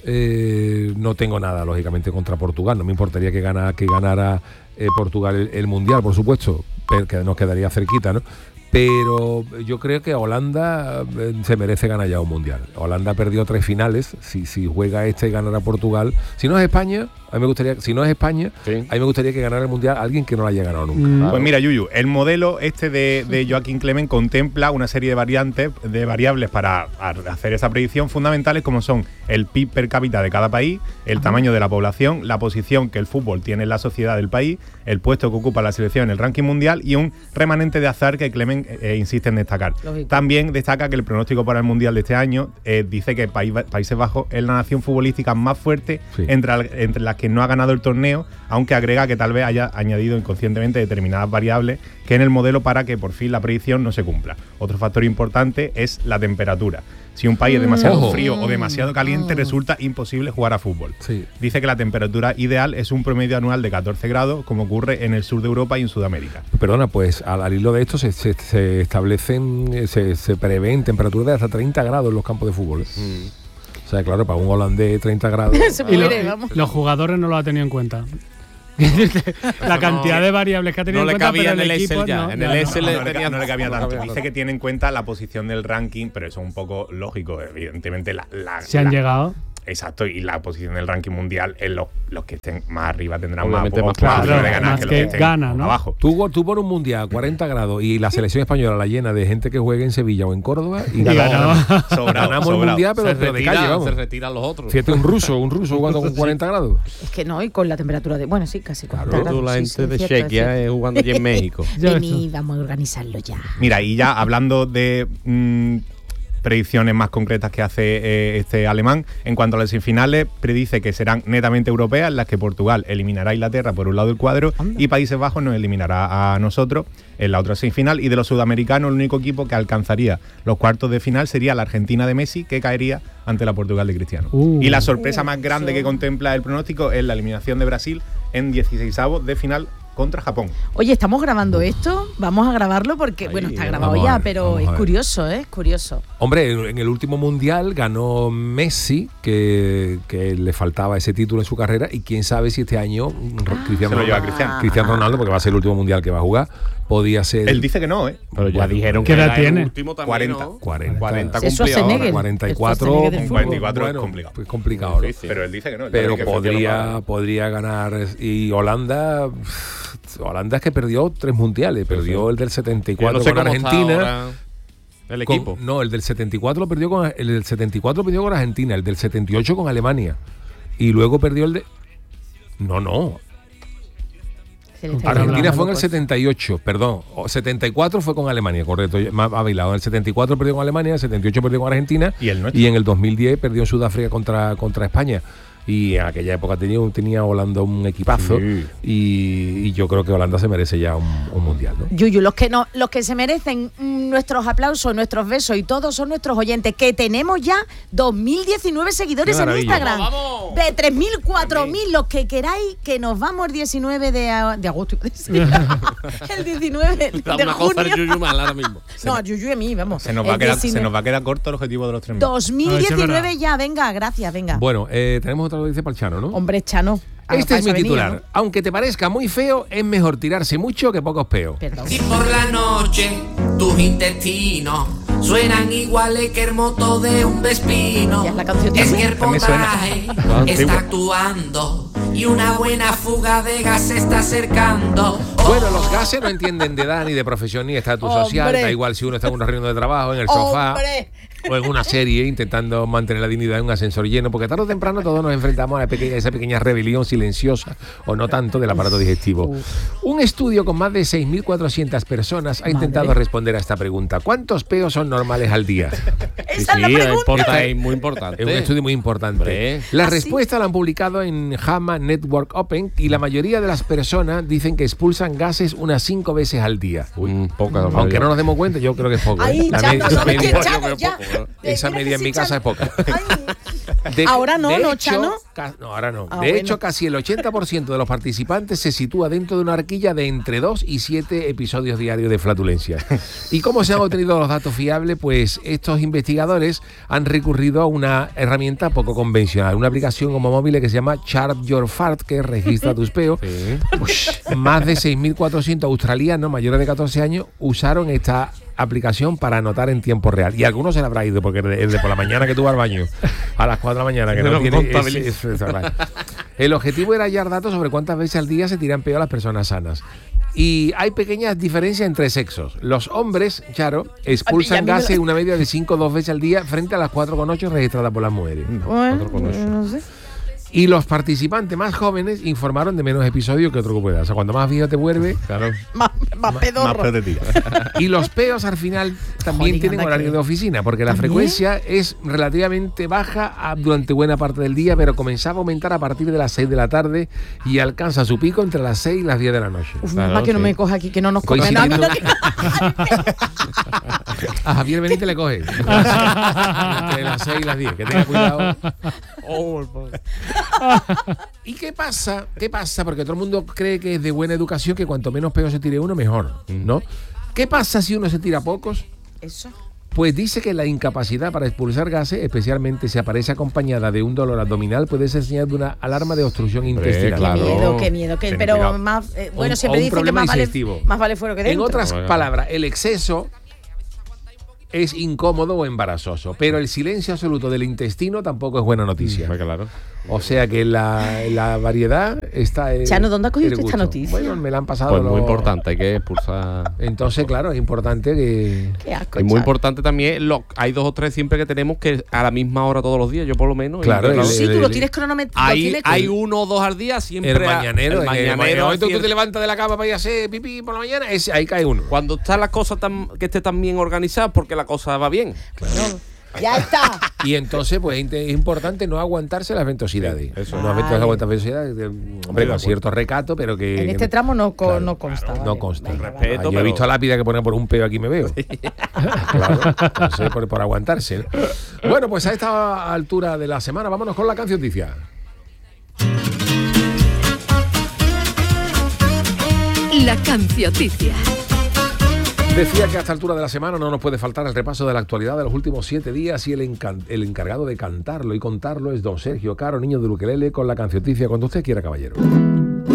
Speaker 1: eh, no tengo nada, lógicamente, contra Portugal. No me importaría que, gana, que ganara eh, Portugal el, el Mundial, por supuesto, pero que nos quedaría cerquita, ¿no? Pero yo creo que Holanda eh, se merece ganar ya un Mundial. Holanda perdió tres finales. Si, si juega este y ganará Portugal. Si no es España, a mí me gustaría, si no es España,
Speaker 4: Sí.
Speaker 1: a mí me gustaría que ganara el Mundial alguien que no lo haya ganado nunca.
Speaker 3: Mm.
Speaker 1: Claro.
Speaker 5: Pues mira, Yuyu, el modelo este de, de Joaquín Clement contempla una serie de variantes, de variables para a- hacer esa predicción fundamentales como son el P I B per cápita de cada país, el tamaño de la población, la posición que el fútbol tiene en la sociedad del país, el puesto que ocupa la selección en el ranking mundial y un remanente de azar que Clement eh, insiste en destacar.
Speaker 2: Lógico.
Speaker 5: También destaca que el pronóstico para el mundial de este año eh, dice que País- Países Bajos es la nación futbolística más fuerte
Speaker 1: Sí.
Speaker 5: entre, al- entre las que no ha ganado el torneo, aunque agrega que tal vez haya añadido inconscientemente determinadas variables que en el modelo para que por fin la predicción no se cumpla. Otro factor importante es la temperatura. Si un país es demasiado
Speaker 1: Ojo.
Speaker 5: frío o demasiado caliente, resulta imposible jugar a fútbol.
Speaker 1: Sí.
Speaker 5: Dice que la temperatura ideal es un promedio anual de catorce grados, como ocurre en el sur de Europa y en Sudamérica.
Speaker 1: Perdona, pues al, al hilo de esto se, se- se establecen, eh, se, se prevén temperaturas de hasta treinta grados en los campos de fútbol.
Speaker 4: Mm.
Speaker 1: O sea, claro, para un holandés treinta grados.
Speaker 2: Se
Speaker 3: Y lo-
Speaker 2: muere, vamos.
Speaker 3: los jugadores no lo ha tenido en cuenta. La cantidad de variables que ha tenido
Speaker 4: No
Speaker 3: en
Speaker 4: le
Speaker 3: cuenta,
Speaker 4: cabía
Speaker 3: pero
Speaker 4: en el
Speaker 3: equipo
Speaker 4: Excel ya,
Speaker 3: no.
Speaker 4: en el
Speaker 3: Ya, no.
Speaker 4: Excel
Speaker 5: No,
Speaker 4: le
Speaker 5: no le,
Speaker 4: tenía-
Speaker 5: no le cabía
Speaker 4: no le
Speaker 5: tanto.
Speaker 4: cabía
Speaker 5: Dice
Speaker 4: tanto.
Speaker 5: que tiene en cuenta la posición del ranking, pero eso es un poco lógico. Evidentemente, la, la-
Speaker 3: Se han
Speaker 5: la-
Speaker 3: llegado.
Speaker 5: Exacto, y la posición del ranking mundial es los, los que estén más arriba tendrán
Speaker 4: Obviamente
Speaker 5: más,
Speaker 4: más
Speaker 5: posibilidades
Speaker 3: claro,
Speaker 5: de ganar
Speaker 3: más
Speaker 5: que los
Speaker 3: que
Speaker 5: que estén
Speaker 3: gana, ¿no?
Speaker 5: abajo.
Speaker 1: Tú, tú por un mundial a cuarenta grados y la selección española la llena de gente que juegue en Sevilla o en Córdoba y
Speaker 3: Y
Speaker 1: ganamos,
Speaker 3: ganaba.
Speaker 5: Sobrado,
Speaker 1: ganamos el
Speaker 5: sobrado.
Speaker 1: mundial, pero,
Speaker 4: se,
Speaker 1: pero de
Speaker 4: retira,
Speaker 1: calle, vamos.
Speaker 4: se retiran los otros.
Speaker 1: Fíjate, un ruso, un ruso jugando con cuarenta grados.
Speaker 2: Es que no, y con la temperatura de. Bueno, sí, casi cuarenta
Speaker 4: Tú,
Speaker 2: grados,
Speaker 4: la
Speaker 2: sí,
Speaker 4: gente
Speaker 2: sí,
Speaker 4: de
Speaker 2: es cierto, es
Speaker 4: Chequia
Speaker 2: cierto.
Speaker 4: eh, jugando allí en México.
Speaker 3: Ya
Speaker 2: Vení, vamos a organizarlo ya.
Speaker 5: Mira, y ya hablando de mm, predicciones más concretas que hace eh, este alemán, en cuanto a las semifinales, predice que serán netamente europeas, en las que Portugal eliminará a Inglaterra por un lado del cuadro y Países Bajos nos eliminará a nosotros en la otra semifinal. Y de los sudamericanos, el único equipo que alcanzaría los cuartos de final sería la Argentina de Messi, que caería ante la Portugal de Cristiano.
Speaker 3: Uh.
Speaker 5: Y la sorpresa
Speaker 2: Uh,
Speaker 5: más grande
Speaker 2: eso.
Speaker 5: que contempla el pronóstico es la eliminación de Brasil en dieciseisavos de final contra Japón.
Speaker 2: Oye, estamos grabando esto, vamos a grabarlo porque,
Speaker 4: Ahí,
Speaker 2: bueno, está
Speaker 4: vamos
Speaker 2: grabado
Speaker 1: a
Speaker 2: ya,
Speaker 1: ver,
Speaker 2: pero
Speaker 1: vamos a
Speaker 2: es
Speaker 1: ver.
Speaker 2: curioso, ¿eh? Es curioso.
Speaker 1: Hombre, en en el último mundial ganó Messi, que, que le faltaba ese título en su carrera, y quién sabe si este año Ro- Cristiano,
Speaker 5: Se lo lleva
Speaker 1: Ronaldo-
Speaker 5: Cristiano.
Speaker 1: Cristiano Ronaldo, porque va a ser el último mundial que va a jugar, podía ser
Speaker 5: Él dice que no, ¿eh?
Speaker 4: Pero ya
Speaker 1: Bueno,
Speaker 4: dijeron
Speaker 3: ¿qué
Speaker 4: que
Speaker 3: edad
Speaker 4: era el
Speaker 3: tiene?
Speaker 4: último también,
Speaker 5: cuarenta.
Speaker 4: ¿no?
Speaker 1: cuarenta.
Speaker 4: cuarenta
Speaker 2: Eso
Speaker 4: cumplido ahora.
Speaker 2: Schwarzenegger.
Speaker 1: cuarenta y
Speaker 2: El
Speaker 1: cuatro,
Speaker 2: Schwarzenegger del
Speaker 5: con cuarenta y
Speaker 2: fútbol.
Speaker 5: cuatro es
Speaker 1: bueno,
Speaker 5: complicado.
Speaker 1: pues complicado, ¿no?
Speaker 4: Difícil.
Speaker 5: Pero él dice que no. él
Speaker 1: Pero
Speaker 5: dice que efectivamente
Speaker 1: podría,
Speaker 5: no.
Speaker 1: podría ganar. Y Holanda, Holanda es que perdió tres mundiales. Perdió el del setenta y
Speaker 4: Yo no
Speaker 1: cuatro
Speaker 4: sé
Speaker 1: con
Speaker 4: cómo está
Speaker 1: Argentina.
Speaker 4: ahora. El
Speaker 1: con-
Speaker 4: equipo.
Speaker 1: no, el del setenta y cuatro lo perdió con el del setenta y cuatro perdió con Argentina, el del setenta y ocho con Alemania. Y luego perdió el de No, no.
Speaker 2: Se le está
Speaker 1: Argentina
Speaker 2: quedando
Speaker 1: fue en el
Speaker 2: loco.
Speaker 1: setenta y ocho, perdón. o setenta y cuatro fue con Alemania, correcto. Me ha ha bailado. En el setenta y cuatro perdió con Alemania, en el setenta y ocho perdió con Argentina.
Speaker 5: ¿Y el nuestro?
Speaker 1: Y en el dos mil diez perdió en Sudáfrica contra, contra España. Y en aquella época tenía, tenía Holanda un equipazo.
Speaker 5: Sí.
Speaker 1: Y, y yo creo que Holanda se merece ya un, un mundial, ¿no?
Speaker 2: Yuyu, los que no, los que se merecen mm, nuestros aplausos, nuestros besos y todos son nuestros oyentes, que tenemos ya dos mil diecinueve seguidores
Speaker 1: Qué
Speaker 2: en
Speaker 1: maravilla.
Speaker 2: Instagram.
Speaker 4: ¡Vamos, vamos!
Speaker 2: De tres mil, cuatro mil, los que queráis, que nos vamos el diecinueve de, a- de agosto. El diecinueve
Speaker 4: Da
Speaker 2: de
Speaker 4: una cosa el
Speaker 2: junio.
Speaker 4: Yuyu mal ahora mismo.
Speaker 2: No, a Yuyu y a mí, vamos.
Speaker 5: Se nos, va a
Speaker 2: El
Speaker 5: quedar, se
Speaker 2: diecinueve.
Speaker 5: nos va a quedar corto el objetivo de los tres mil.
Speaker 2: dos mil diecinueve
Speaker 3: A ver si es
Speaker 2: ya, venga, gracias, venga.
Speaker 1: Bueno, eh, tenemos otra noticia para el Chano, ¿no?
Speaker 2: Hombre, Chano. a-
Speaker 1: Este
Speaker 2: para
Speaker 1: es mi
Speaker 2: eso venía,
Speaker 1: titular.
Speaker 2: ¿no?
Speaker 1: Aunque te parezca muy feo, es mejor tirarse mucho que pocos peos.
Speaker 2: Perdón.
Speaker 8: Si por la noche tus intestinos suenan iguales que el moto de un vespino,
Speaker 2: Ya es la canción
Speaker 8: es
Speaker 2: también.
Speaker 8: que el
Speaker 5: También suena.
Speaker 8: potaje
Speaker 5: Ah,
Speaker 8: está
Speaker 5: antigua.
Speaker 8: actuando y una buena fuga de gas se está acercando.
Speaker 1: Bueno, los gases no entienden de edad ni de profesión ni de estatus social.
Speaker 2: Hombre.
Speaker 1: Da igual si uno está en una reunión de trabajo, en el sofá
Speaker 2: ¡Hombre!
Speaker 1: o en una serie intentando mantener la dignidad en un ascensor lleno, porque tarde o temprano todos nos enfrentamos a, la pequeña- esa pequeña rebelión silenciosa o no tanto del aparato digestivo. Un estudio con más de seis mil cuatrocientas personas ha intentado
Speaker 2: Madre.
Speaker 1: responder a esta pregunta. ¿Cuántos peos son normales al día?
Speaker 2: Esa es la
Speaker 4: Sí, es,
Speaker 2: pregunta.
Speaker 4: importa- es muy importante.
Speaker 1: Es un estudio muy importante.
Speaker 4: Hombre.
Speaker 1: La
Speaker 2: ¿Ah, sí?
Speaker 1: respuesta la han publicado en JAMA Network Open y la mayoría de las personas dicen que expulsan gases unas cinco veces al día.
Speaker 4: Mm, poca,
Speaker 1: Aunque no nos demos cuenta, yo creo que es poco. ¿eh?
Speaker 2: Ahí,
Speaker 1: La
Speaker 2: Chano,
Speaker 1: media-
Speaker 2: ¿sabes
Speaker 1: media-
Speaker 2: qué,
Speaker 4: yo
Speaker 2: Chano?
Speaker 4: veo
Speaker 2: Ya.
Speaker 4: poco, ¿no?
Speaker 2: Eh,
Speaker 1: Esa
Speaker 2: mira
Speaker 1: media
Speaker 2: que
Speaker 1: en
Speaker 2: sí,
Speaker 1: mi casa es
Speaker 2: Chano.
Speaker 1: poca.
Speaker 2: Ay.
Speaker 1: De-
Speaker 2: Ahora no,
Speaker 1: de
Speaker 2: ¿no,
Speaker 1: hecho,
Speaker 2: Chano?
Speaker 1: ca- No, ahora no.
Speaker 2: Ah,
Speaker 1: de
Speaker 2: bueno.
Speaker 1: hecho, casi el ochenta por ciento de los participantes se sitúa dentro de una horquilla de entre dos y siete episodios diarios de flatulencia. ¿Y cómo se han obtenido los datos fiables? Pues estos investigadores han recurrido a una herramienta poco convencional, una aplicación como móvil que se llama Chart Your Fart, que registra tus peos. Ush, más de seis mil cuatrocientos australianos mayores de catorce años usaron esta aplicación para anotar en tiempo real. Y algunos se le habrá ido, porque el de por la mañana que tú vas al baño a las cuatro de la mañana, que no
Speaker 4: Lo
Speaker 1: tiene...
Speaker 4: contabiliza.
Speaker 1: es- es- es verdad. El objetivo era hallar datos sobre cuántas veces al día se tiran peo a las personas sanas. Y hay pequeñas diferencias entre sexos. Los hombres, Charo,
Speaker 2: A mí
Speaker 1: expulsan
Speaker 2: me lo-
Speaker 1: gases una media de cinco o dos veces al día frente a las cuatro coma ocho registradas por las mujeres.
Speaker 2: Bueno, no sé.
Speaker 1: Y los participantes más jóvenes informaron de menos episodios que otro grupo de edad. O sea, cuando más viejo te vuelve,
Speaker 5: Claro.
Speaker 2: Más, más
Speaker 5: Más
Speaker 2: pedorro.
Speaker 5: peor de ti.
Speaker 1: y los peos al final también
Speaker 2: Jolín,
Speaker 1: tienen
Speaker 2: anda
Speaker 1: horario
Speaker 2: que-
Speaker 1: de oficina, porque la
Speaker 2: ¿También?
Speaker 1: frecuencia es relativamente baja a- durante buena parte del día, pero comenzaba a aumentar a partir de las seis de la tarde y alcanza su pico entre las seis y las diez de la noche.
Speaker 2: Uf,
Speaker 4: Claro,
Speaker 2: más que no
Speaker 4: sí.
Speaker 2: me coja aquí, que no nos coja. No, a mí no-
Speaker 1: A Javier Benítez le coge entre las seis y las diez, que tenga cuidado. ¿Y qué pasa? ¿Qué pasa? Porque todo el mundo cree que es de buena educación que cuanto menos peor se tire uno, mejor, ¿no? ¿Qué pasa si uno se tira pocos?
Speaker 2: Eso.
Speaker 1: Pues dice que la incapacidad para expulsar gases, especialmente si aparece acompañada de un dolor abdominal, puede ser señal de una alarma de obstrucción intestinal.
Speaker 4: claro.
Speaker 2: Qué miedo, qué miedo. Que,
Speaker 5: Ten
Speaker 2: pero
Speaker 5: cuidado.
Speaker 2: más. eh, bueno,
Speaker 1: O-
Speaker 2: siempre
Speaker 1: o un
Speaker 2: dicen que
Speaker 1: problema
Speaker 2: más vale,
Speaker 1: digestivo.
Speaker 2: más vale fuera que
Speaker 1: En
Speaker 2: dentro.
Speaker 1: otras
Speaker 4: Bueno.
Speaker 1: palabras, el exceso es incómodo o embarazoso, pero el silencio absoluto del intestino tampoco es buena noticia.
Speaker 4: Pues claro.
Speaker 1: O sea que la, la variedad está en
Speaker 2: Chano, ¿dónde has cogido
Speaker 1: el
Speaker 2: esta
Speaker 1: gusto.
Speaker 2: noticia?
Speaker 1: Bueno, me la han pasado.
Speaker 4: Pues muy
Speaker 1: los-
Speaker 4: importante, hay que expulsar.
Speaker 1: Entonces, claro, es importante que...
Speaker 2: Qué asco.
Speaker 4: Es muy
Speaker 2: Chano.
Speaker 4: importante también, lo, hay dos o tres siempre que tenemos que a la misma hora todos los días, yo por lo menos.
Speaker 1: Claro,
Speaker 4: y-
Speaker 1: el-
Speaker 2: Sí,
Speaker 1: el-
Speaker 2: tú lo
Speaker 1: el-
Speaker 2: tienes cronometrado.
Speaker 4: hay, hay uno o dos al día siempre.
Speaker 1: El
Speaker 4: a-
Speaker 1: mañanero,
Speaker 4: el
Speaker 1: en el
Speaker 4: mañanero
Speaker 1: momento que tú
Speaker 4: cier-
Speaker 1: te levantas de la cama para ir a hacer pipí por la mañana, ese- ahí cae uno.
Speaker 4: Cuando está la cosa tan, que esté tan bien organizada, porque la cosa va bien.
Speaker 2: Ya está.
Speaker 1: Y entonces, pues es importante no aguantarse las ventosidades.
Speaker 4: Sí, eso.
Speaker 1: no aguantarse
Speaker 2: Vale.
Speaker 1: las ventosidades, eh, hombre, con cierto recato, pero que...
Speaker 2: En
Speaker 1: que
Speaker 2: este
Speaker 1: no-
Speaker 2: tramo no, co-
Speaker 1: Claro,
Speaker 2: no consta.
Speaker 1: no
Speaker 2: vale.
Speaker 1: consta.
Speaker 2: Venga,
Speaker 4: Respeto.
Speaker 1: Ah, yo he
Speaker 4: pero-
Speaker 1: visto a lápida que pone por un peo aquí me veo. Claro, entonces, por, por aguantarse. ¿no? Bueno, pues a esta altura de la semana, vámonos con la cancioticia.
Speaker 6: La cancioticia.
Speaker 1: Decía que a esta altura de la semana no nos puede faltar el repaso de la actualidad de los últimos siete días y el, encan- el encargado de cantarlo y contarlo es don Sergio Caro, niño de Ukelele, con la cancioticia cuando usted quiera, caballero.